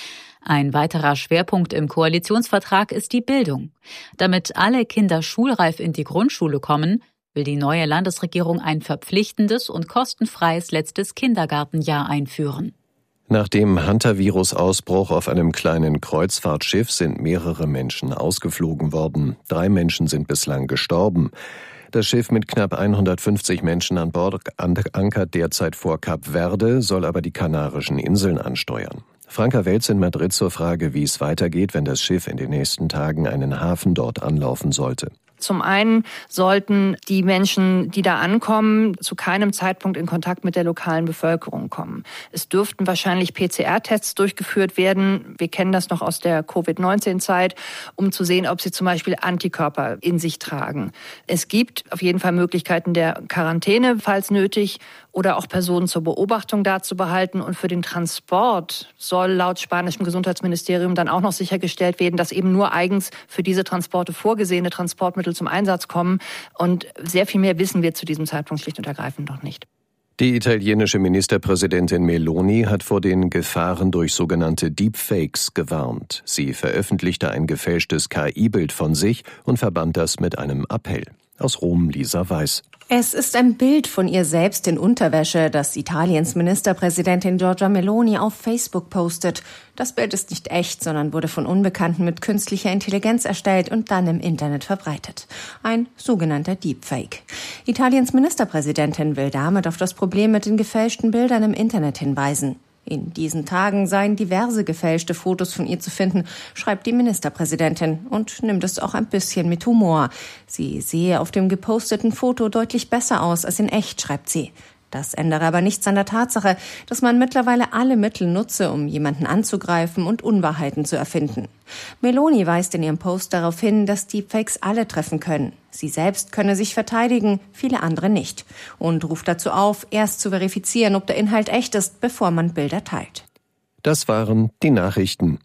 Ein weiterer Schwerpunkt im Koalitionsvertrag ist die Bildung. Damit alle Kinder schulreif in die Grundschule kommen, will die neue Landesregierung ein verpflichtendes und kostenfreies letztes Kindergartenjahr einführen. Nach dem Hantavirus-Ausbruch auf einem kleinen Kreuzfahrtschiff sind mehrere Menschen ausgeflogen worden. Drei Menschen sind bislang gestorben. Das Schiff mit knapp hundertfünfzig Menschen an Bord ankert derzeit vor Kap Verde, soll aber die Kanarischen Inseln ansteuern. Franka Welz in Madrid zur Frage, wie es weitergeht, wenn das Schiff in den nächsten Tagen einen Hafen dort anlaufen sollte. Zum einen sollten die Menschen, die da ankommen, zu keinem Zeitpunkt in Kontakt mit der lokalen Bevölkerung kommen. Es dürften wahrscheinlich P C R-Tests durchgeführt werden. Wir kennen das noch aus der Covid neunzehn Zeit, um zu sehen, ob sie zum Beispiel Antikörper in sich tragen. Es gibt auf jeden Fall Möglichkeiten der Quarantäne, falls nötig, oder auch Personen zur Beobachtung da zu behalten. Und für den Transport soll laut spanischem Gesundheitsministerium dann auch noch sichergestellt werden, dass eben nur eigens für diese Transporte vorgesehene Transportmittel zum Einsatz kommen. Und sehr viel mehr wissen wir zu diesem Zeitpunkt schlicht und ergreifend noch nicht. Die italienische Ministerpräsidentin Meloni hat vor den Gefahren durch sogenannte Deepfakes gewarnt. Sie veröffentlichte ein gefälschtes K I-Bild von sich und verband das mit einem Appell. Aus Rom Lisa Weiß. Es ist ein Bild von ihr selbst in Unterwäsche, das Italiens Ministerpräsidentin Giorgia Meloni auf Facebook postet. Das Bild ist nicht echt, sondern wurde von Unbekannten mit künstlicher Intelligenz erstellt und dann im Internet verbreitet. Ein sogenannter Deepfake. Italiens Ministerpräsidentin will damit auf das Problem mit den gefälschten Bildern im Internet hinweisen. In diesen Tagen seien diverse gefälschte Fotos von ihr zu finden, schreibt die Ministerpräsidentin und nimmt es auch ein bisschen mit Humor. Sie sehe auf dem geposteten Foto deutlich besser aus als in echt, schreibt sie. Das ändere aber nichts an der Tatsache, dass man mittlerweile alle Mittel nutze, um jemanden anzugreifen und Unwahrheiten zu erfinden. Meloni weist in ihrem Post darauf hin, dass Deepfakes alle treffen können. Sie selbst könne sich verteidigen, viele andere nicht. Und ruft dazu auf, erst zu verifizieren, ob der Inhalt echt ist, bevor man Bilder teilt. Das waren die Nachrichten.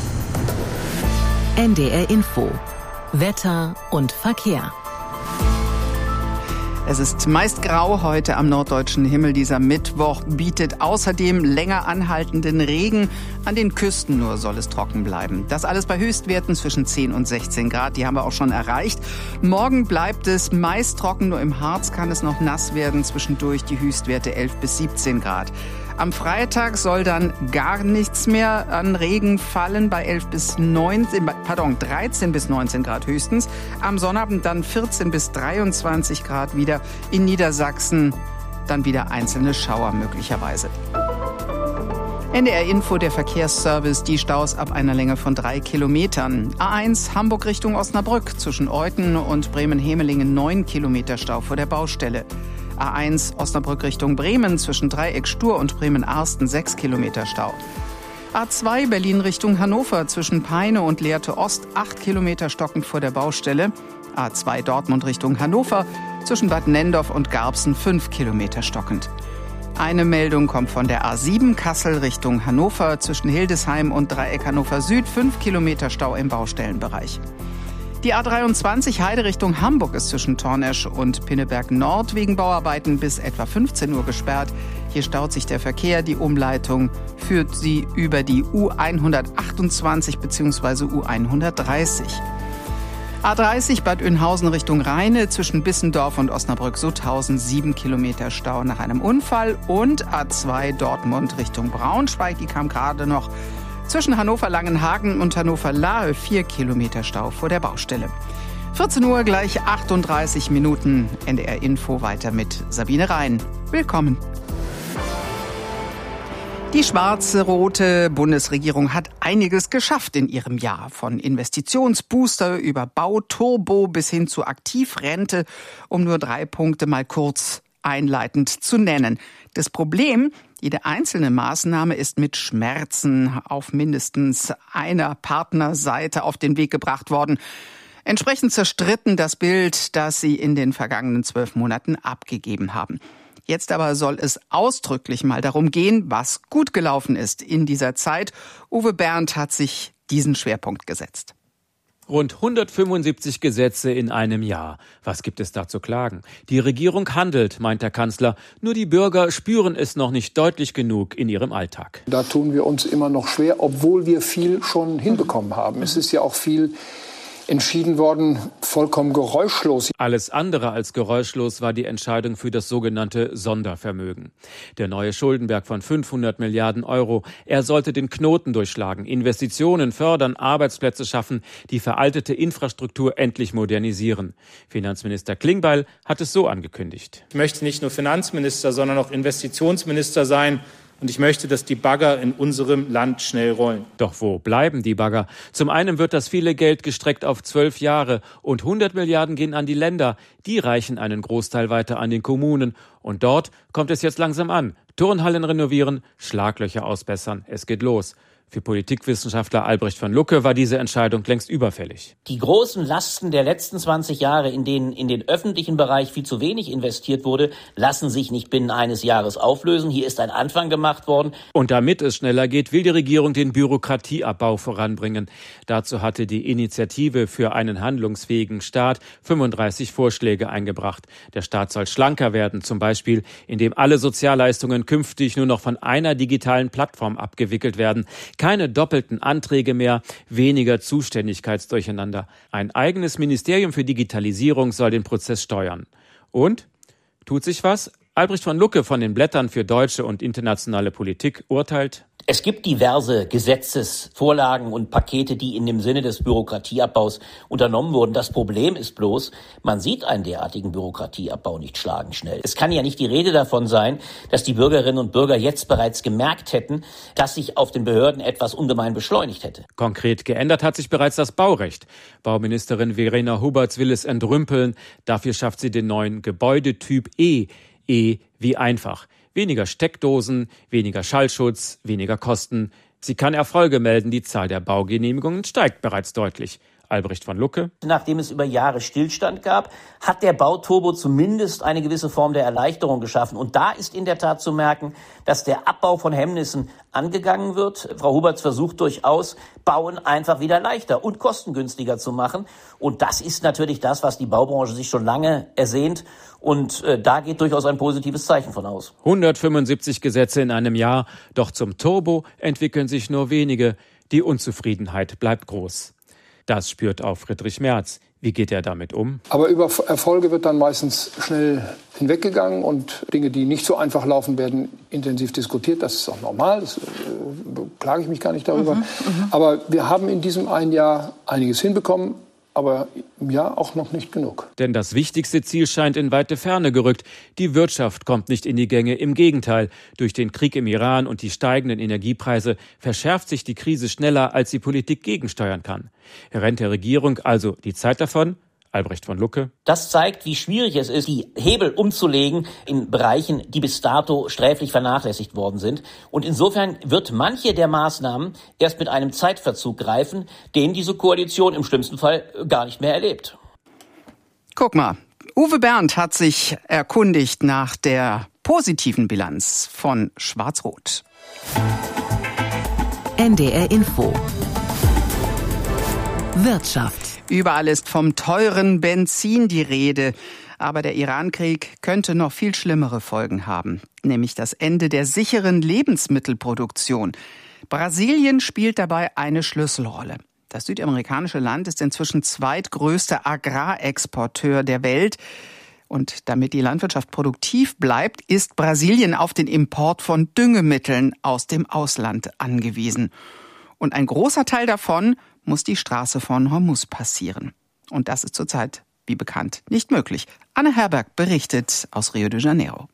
N D R Info. Wetter und Verkehr. Es ist meist grau heute am norddeutschen Himmel. Dieser Mittwoch bietet außerdem länger anhaltenden Regen. An den Küsten nur soll es trocken bleiben. Das alles bei Höchstwerten zwischen zehn und sechzehn Grad. Die haben wir auch schon erreicht. Morgen bleibt es meist trocken. Nur im Harz kann es noch nass werden. Zwischendurch die Höchstwerte elf bis siebzehn Grad. Am Freitag soll dann gar nichts mehr an Regen fallen, bei elf bis neunzehn, pardon, dreizehn bis neunzehn Grad höchstens. Am Sonnabend dann vierzehn bis dreiundzwanzig Grad wieder. In Niedersachsen dann wieder einzelne Schauer möglicherweise. N D R Info, der Verkehrsservice, die Staus ab einer Länge von drei Kilometern. A eins Hamburg Richtung Osnabrück, zwischen Euthen und Bremen-Hemelingen neun Kilometer Stau vor der Baustelle. A eins Osnabrück Richtung Bremen, zwischen Dreieck Stur und Bremen-Arsten sechs Kilometer Stau. A zwei Berlin Richtung Hannover, zwischen Peine und Lehrte Ost acht Kilometer stockend vor der Baustelle. A zwei Dortmund Richtung Hannover, zwischen Bad Nendorf und Garbsen fünf Kilometer stockend. Eine Meldung kommt von der A sieben Kassel Richtung Hannover, zwischen Hildesheim und Dreieck Hannover Süd fünf Kilometer Stau im Baustellenbereich. Die A dreiundzwanzig Heide Richtung Hamburg ist zwischen Tornesch und Pinneberg Nord wegen Bauarbeiten bis etwa fünfzehn Uhr gesperrt. Hier staut sich der Verkehr. Die Umleitung führt sie über die U hundertachtundzwanzig bzw. U hundertdreißig. A dreißig Bad Oeynhausen Richtung Rheine, zwischen Bissendorf und Osnabrück-Sutthausen sieben Kilometer Stau nach einem Unfall. Und A zwei Dortmund Richtung Braunschweig, die kam gerade noch Zwischen Hannover-Langenhagen und Hannover-Lahe vier Kilometer Stau vor der Baustelle. vierzehn Uhr gleich achtunddreißig Minuten. N D R Info weiter mit Sabine Rhein. Willkommen. Die schwarz-rote Bundesregierung hat einiges geschafft in ihrem Jahr. Von Investitionsbooster über Bauturbo bis hin zu Aktivrente, um nur drei Punkte mal kurz einleitend zu nennen. Das Problem: jede einzelne Maßnahme ist mit Schmerzen auf mindestens einer Partnerseite auf den Weg gebracht worden. Entsprechend zerstritten das Bild, das sie in den vergangenen zwölf Monaten abgegeben haben. Jetzt aber soll es ausdrücklich mal darum gehen, was gut gelaufen ist in dieser Zeit. Uwe Berndt hat sich diesen Schwerpunkt gesetzt. Rund hundertfünfundsiebzig Gesetze in einem Jahr. Was gibt es da zu klagen? Die Regierung handelt, meint der Kanzler. Nur die Bürger spüren es noch nicht deutlich genug in ihrem Alltag. Da tun wir uns immer noch schwer, obwohl wir viel schon hinbekommen haben. Es ist ja auch viel entschieden worden, vollkommen geräuschlos. Alles andere als geräuschlos war die Entscheidung für das sogenannte Sondervermögen. Der neue Schuldenberg von fünfhundert Milliarden Euro. Er sollte den Knoten durchschlagen, Investitionen fördern, Arbeitsplätze schaffen, die veraltete Infrastruktur endlich modernisieren. Finanzminister Klingbeil hat es so angekündigt. Ich möchte nicht nur Finanzminister, sondern auch Investitionsminister sein. Und ich möchte, dass die Bagger in unserem Land schnell rollen. Doch wo bleiben die Bagger? Zum einen wird das viele Geld gestreckt auf zwölf Jahre und hundert Milliarden gehen an die Länder. Die reichen einen Großteil weiter an den Kommunen. Und dort kommt es jetzt langsam an. Turnhallen renovieren, Schlaglöcher ausbessern. Es geht los. Für Politikwissenschaftler Albrecht von Lucke war diese Entscheidung längst überfällig. Die großen Lasten der letzten zwanzig Jahre, in denen in den öffentlichen Bereich viel zu wenig investiert wurde, lassen sich nicht binnen eines Jahres auflösen. Hier ist ein Anfang gemacht worden. Und damit es schneller geht, will die Regierung den Bürokratieabbau voranbringen. Dazu hatte die Initiative für einen handlungsfähigen Staat fünfunddreißig Vorschläge eingebracht. Der Staat soll schlanker werden, zum Beispiel, indem alle Sozialleistungen künftig nur noch von einer digitalen Plattform abgewickelt werden. Keine doppelten Anträge mehr, weniger Zuständigkeitsdurcheinander. Ein eigenes Ministerium für Digitalisierung soll den Prozess steuern. Und? Tut sich was? Albrecht von Lucke von den Blättern für deutsche und internationale Politik urteilt: Es gibt diverse Gesetzesvorlagen und Pakete, die in dem Sinne des Bürokratieabbaus unternommen wurden. Das Problem ist bloß, man sieht einen derartigen Bürokratieabbau nicht schlagenschnell. Es kann ja nicht die Rede davon sein, dass die Bürgerinnen und Bürger jetzt bereits gemerkt hätten, dass sich auf den Behörden etwas ungemein beschleunigt hätte. Konkret geändert hat sich bereits das Baurecht. Bauministerin Verena Huberts will es entrümpeln. Dafür schafft sie den neuen Gebäudetyp E. E wie einfach. Weniger Steckdosen, weniger Schallschutz, weniger Kosten. Sie kann Erfolge melden. Die Zahl der Baugenehmigungen steigt bereits deutlich. Albrecht von Lucke: Nachdem es über Jahre Stillstand gab, hat der Bauturbo zumindest eine gewisse Form der Erleichterung geschaffen. Und da ist in der Tat zu merken, dass der Abbau von Hemmnissen angegangen wird. Frau Huberts versucht durchaus, Bauen einfach wieder leichter und kostengünstiger zu machen. Und das ist natürlich das, was die Baubranche sich schon lange ersehnt. Und äh, da geht durchaus ein positives Zeichen von aus. hundertfünfundsiebzig Gesetze in einem Jahr. Doch zum Turbo entwickeln sich nur wenige. Die Unzufriedenheit bleibt groß. Das spürt auch Friedrich Merz. Wie geht er damit um? Aber über Erfolge wird dann meistens schnell hinweggegangen und Dinge, die nicht so einfach laufen, werden intensiv diskutiert. Das ist auch normal, das äh, klage ich mich gar nicht darüber. Mhm, Aber wir haben in diesem einen Jahr einiges hinbekommen. Aber ja, auch noch nicht genug. Denn das wichtigste Ziel scheint in weite Ferne gerückt. Die Wirtschaft kommt nicht in die Gänge. Im Gegenteil, durch den Krieg im Iran und die steigenden Energiepreise verschärft sich die Krise schneller, als die Politik gegensteuern kann. Rennt der Regierung also die Zeit davon? Albrecht von Lucke: Das zeigt, wie schwierig es ist, die Hebel umzulegen in Bereichen, die bis dato sträflich vernachlässigt worden sind. Und insofern wird manche der Maßnahmen erst mit einem Zeitverzug greifen, den diese Koalition im schlimmsten Fall gar nicht mehr erlebt. Guck mal, Uwe Berndt hat sich erkundigt nach der positiven Bilanz von Schwarz-Rot. N D R Info Wirtschaft. Überall ist vom teuren Benzin die Rede. Aber der Iran-Krieg könnte noch viel schlimmere Folgen haben, nämlich das Ende der sicheren Lebensmittelproduktion. Brasilien spielt dabei eine Schlüsselrolle. Das südamerikanische Land ist inzwischen zweitgrößter Agrarexporteur der Welt. Und damit die Landwirtschaft produktiv bleibt, ist Brasilien auf den Import von Düngemitteln aus dem Ausland angewiesen. Und ein großer Teil davon muss die Straße von Hormuz passieren. Und das ist zurzeit, wie bekannt, nicht möglich. Anne Herberg berichtet aus Rio de Janeiro.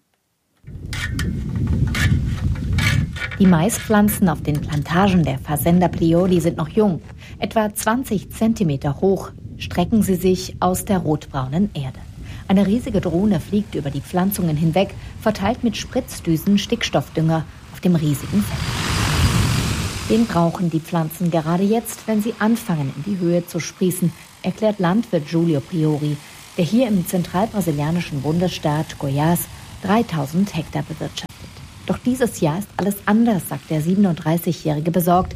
Die Maispflanzen auf den Plantagen der Fazenda Priori sind noch jung. Etwa zwanzig Zentimeter hoch strecken sie sich aus der rotbraunen Erde. Eine riesige Drohne fliegt über die Pflanzungen hinweg, verteilt mit Spritzdüsen Stickstoffdünger auf dem riesigen Feld. Den brauchen die Pflanzen gerade jetzt, wenn sie anfangen, in die Höhe zu sprießen, erklärt Landwirt Julio Priori, der hier im zentralbrasilianischen Bundesstaat Goiás dreitausend Hektar bewirtschaftet. Doch dieses Jahr ist alles anders, sagt der siebenunddreißigjährige besorgt.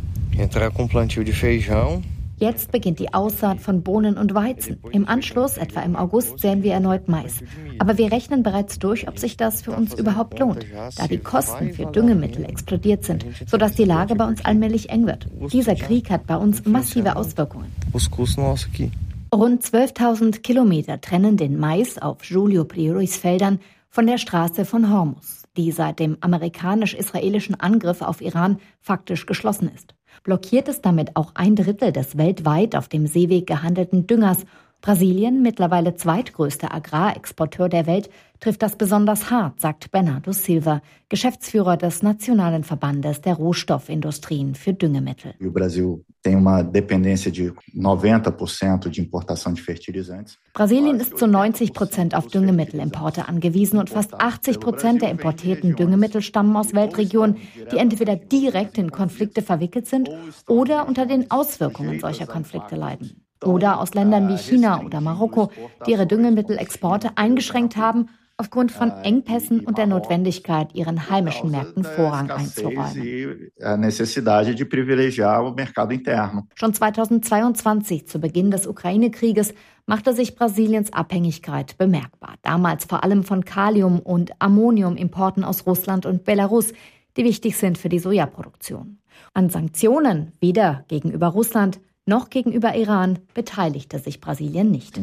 Jetzt beginnt die Aussaat von Bohnen und Weizen. Im Anschluss, etwa im August, säen wir erneut Mais. Aber wir rechnen bereits durch, ob sich das für uns überhaupt lohnt, da die Kosten für Düngemittel explodiert sind, sodass die Lage bei uns allmählich eng wird. Dieser Krieg hat bei uns massive Auswirkungen. Rund zwölftausend Kilometer trennen den Mais auf Julio Prioris Feldern von der Straße von Hormuz, die seit dem amerikanisch-israelischen Angriff auf Iran faktisch geschlossen ist. Blockiert es damit auch ein Drittel des weltweit auf dem Seeweg gehandelten Düngers. Brasilien, mittlerweile zweitgrößter Agrarexporteur der Welt, trifft das besonders hart, sagt Bernardo Silva, Geschäftsführer des Nationalen Verbandes der Rohstoffindustrien für Düngemittel. Brasilien ist zu neunzig Prozent auf Düngemittelimporte angewiesen und fast achtzig Prozent der importierten Düngemittel stammen aus Weltregionen, die entweder direkt in Konflikte verwickelt sind oder unter den Auswirkungen solcher Konflikte leiden. Oder aus Ländern wie China oder Marokko, die ihre Düngemittelexporte eingeschränkt haben, aufgrund von Engpässen und der Notwendigkeit, ihren heimischen Märkten Vorrang einzuräumen. Schon zweitausendzweiundzwanzig, zu Beginn des Ukraine-Krieges, machte sich Brasiliens Abhängigkeit bemerkbar. Damals vor allem von Kalium- und Ammoniumimporten aus Russland und Belarus, die wichtig sind für die Sojaproduktion. An Sanktionen, weder gegenüber Russland noch gegenüber Iran, beteiligte sich Brasilien nicht.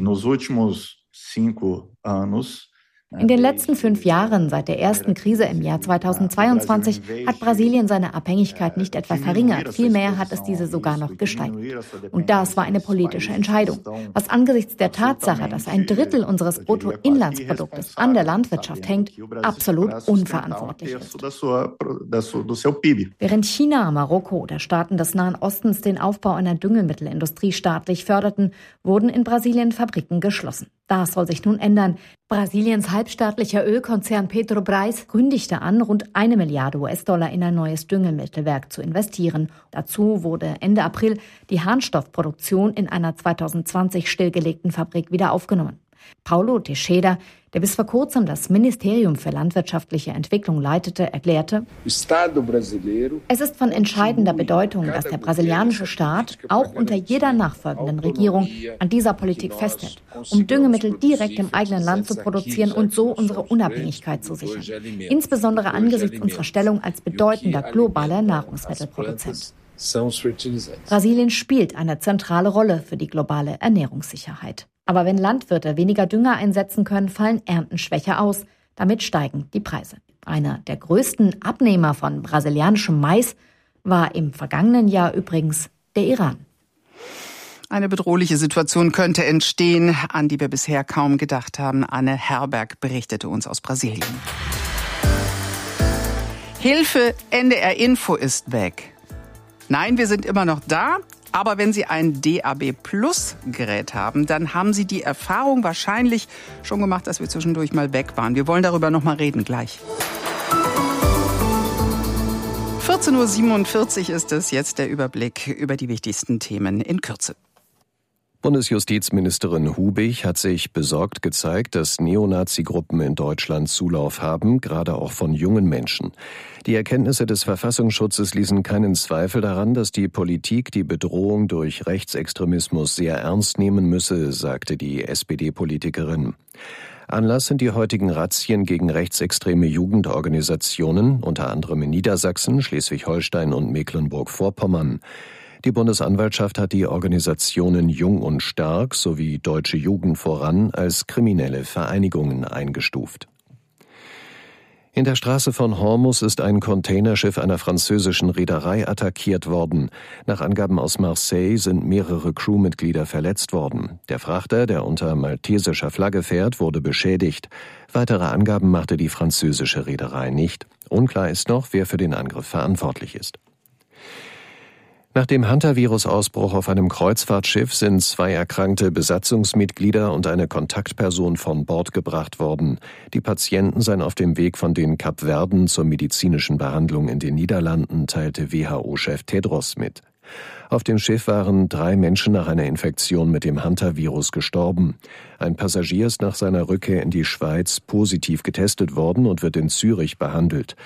In den letzten fünf Jahren, seit der ersten Krise im Jahr zweitausendzweiundzwanzig, hat Brasilien seine Abhängigkeit nicht etwa verringert, vielmehr hat es diese sogar noch gesteigert. Und das war eine politische Entscheidung, was angesichts der Tatsache, dass ein Drittel unseres Bruttoinlandsproduktes an der Landwirtschaft hängt, absolut unverantwortlich ist. Während China, Marokko oder Staaten des Nahen Ostens den Aufbau einer Düngemittelindustrie staatlich förderten, wurden in Brasilien Fabriken geschlossen. Das soll sich nun ändern. Brasiliens halbstaatlicher Ölkonzern Petrobras kündigte an, rund eine Milliarde U S-Dollar in ein neues Düngemittelwerk zu investieren. Dazu wurde Ende April die Harnstoffproduktion in einer zweitausendzwanzig stillgelegten Fabrik wieder aufgenommen. Paulo Teixeira, der bis vor kurzem das Ministerium für landwirtschaftliche Entwicklung leitete, erklärte: Es ist von entscheidender Bedeutung, dass der brasilianische Staat auch unter jeder nachfolgenden Regierung an dieser Politik festhält, um Düngemittel direkt im eigenen Land zu produzieren und so unsere Unabhängigkeit zu sichern, insbesondere angesichts unserer Stellung als bedeutender globaler Nahrungsmittelproduzent. Brasilien spielt eine zentrale Rolle für die globale Ernährungssicherheit. Aber wenn Landwirte weniger Dünger einsetzen können, fallen Ernten schwächer aus. Damit steigen die Preise. Einer der größten Abnehmer von brasilianischem Mais war im vergangenen Jahr übrigens der Iran. Eine bedrohliche Situation könnte entstehen, an die wir bisher kaum gedacht haben. Anne Herberg berichtete uns aus Brasilien. Hilfe, N D R Info ist weg. Nein, wir sind immer noch da. Aber wenn Sie ein D A B Plus Gerät haben, dann haben Sie die Erfahrung wahrscheinlich schon gemacht, dass wir zwischendurch mal weg waren. Wir wollen darüber noch mal reden gleich. vierzehn Uhr siebenundvierzig ist es, jetzt der Überblick über die wichtigsten Themen in Kürze. Bundesjustizministerin Hubig hat sich besorgt gezeigt, dass Neonazi-Gruppen in Deutschland Zulauf haben, gerade auch von jungen Menschen. Die Erkenntnisse des Verfassungsschutzes ließen keinen Zweifel daran, dass die Politik die Bedrohung durch Rechtsextremismus sehr ernst nehmen müsse, sagte die S P D-Politikerin. Anlass sind die heutigen Razzien gegen rechtsextreme Jugendorganisationen, unter anderem in Niedersachsen, Schleswig-Holstein und Mecklenburg-Vorpommern. Die Bundesanwaltschaft hat die Organisationen Jung und Stark sowie Deutsche Jugend voran als kriminelle Vereinigungen eingestuft. In der Straße von Hormuz ist ein Containerschiff einer französischen Reederei attackiert worden. Nach Angaben aus Marseille sind mehrere Crewmitglieder verletzt worden. Der Frachter, der unter maltesischer Flagge fährt, wurde beschädigt. Weitere Angaben machte die französische Reederei nicht. Unklar ist noch, wer für den Angriff verantwortlich ist. Nach dem Hantavirus-Ausbruch auf einem Kreuzfahrtschiff sind zwei erkrankte Besatzungsmitglieder und eine Kontaktperson von Bord gebracht worden. Die Patienten seien auf dem Weg von den Kapverden zur medizinischen Behandlung in den Niederlanden, teilte W H O-Chef Tedros mit. Auf dem Schiff waren drei Menschen nach einer Infektion mit dem Hantavirus gestorben. Ein Passagier ist nach seiner Rückkehr in die Schweiz positiv getestet worden und wird in Zürich behandelt.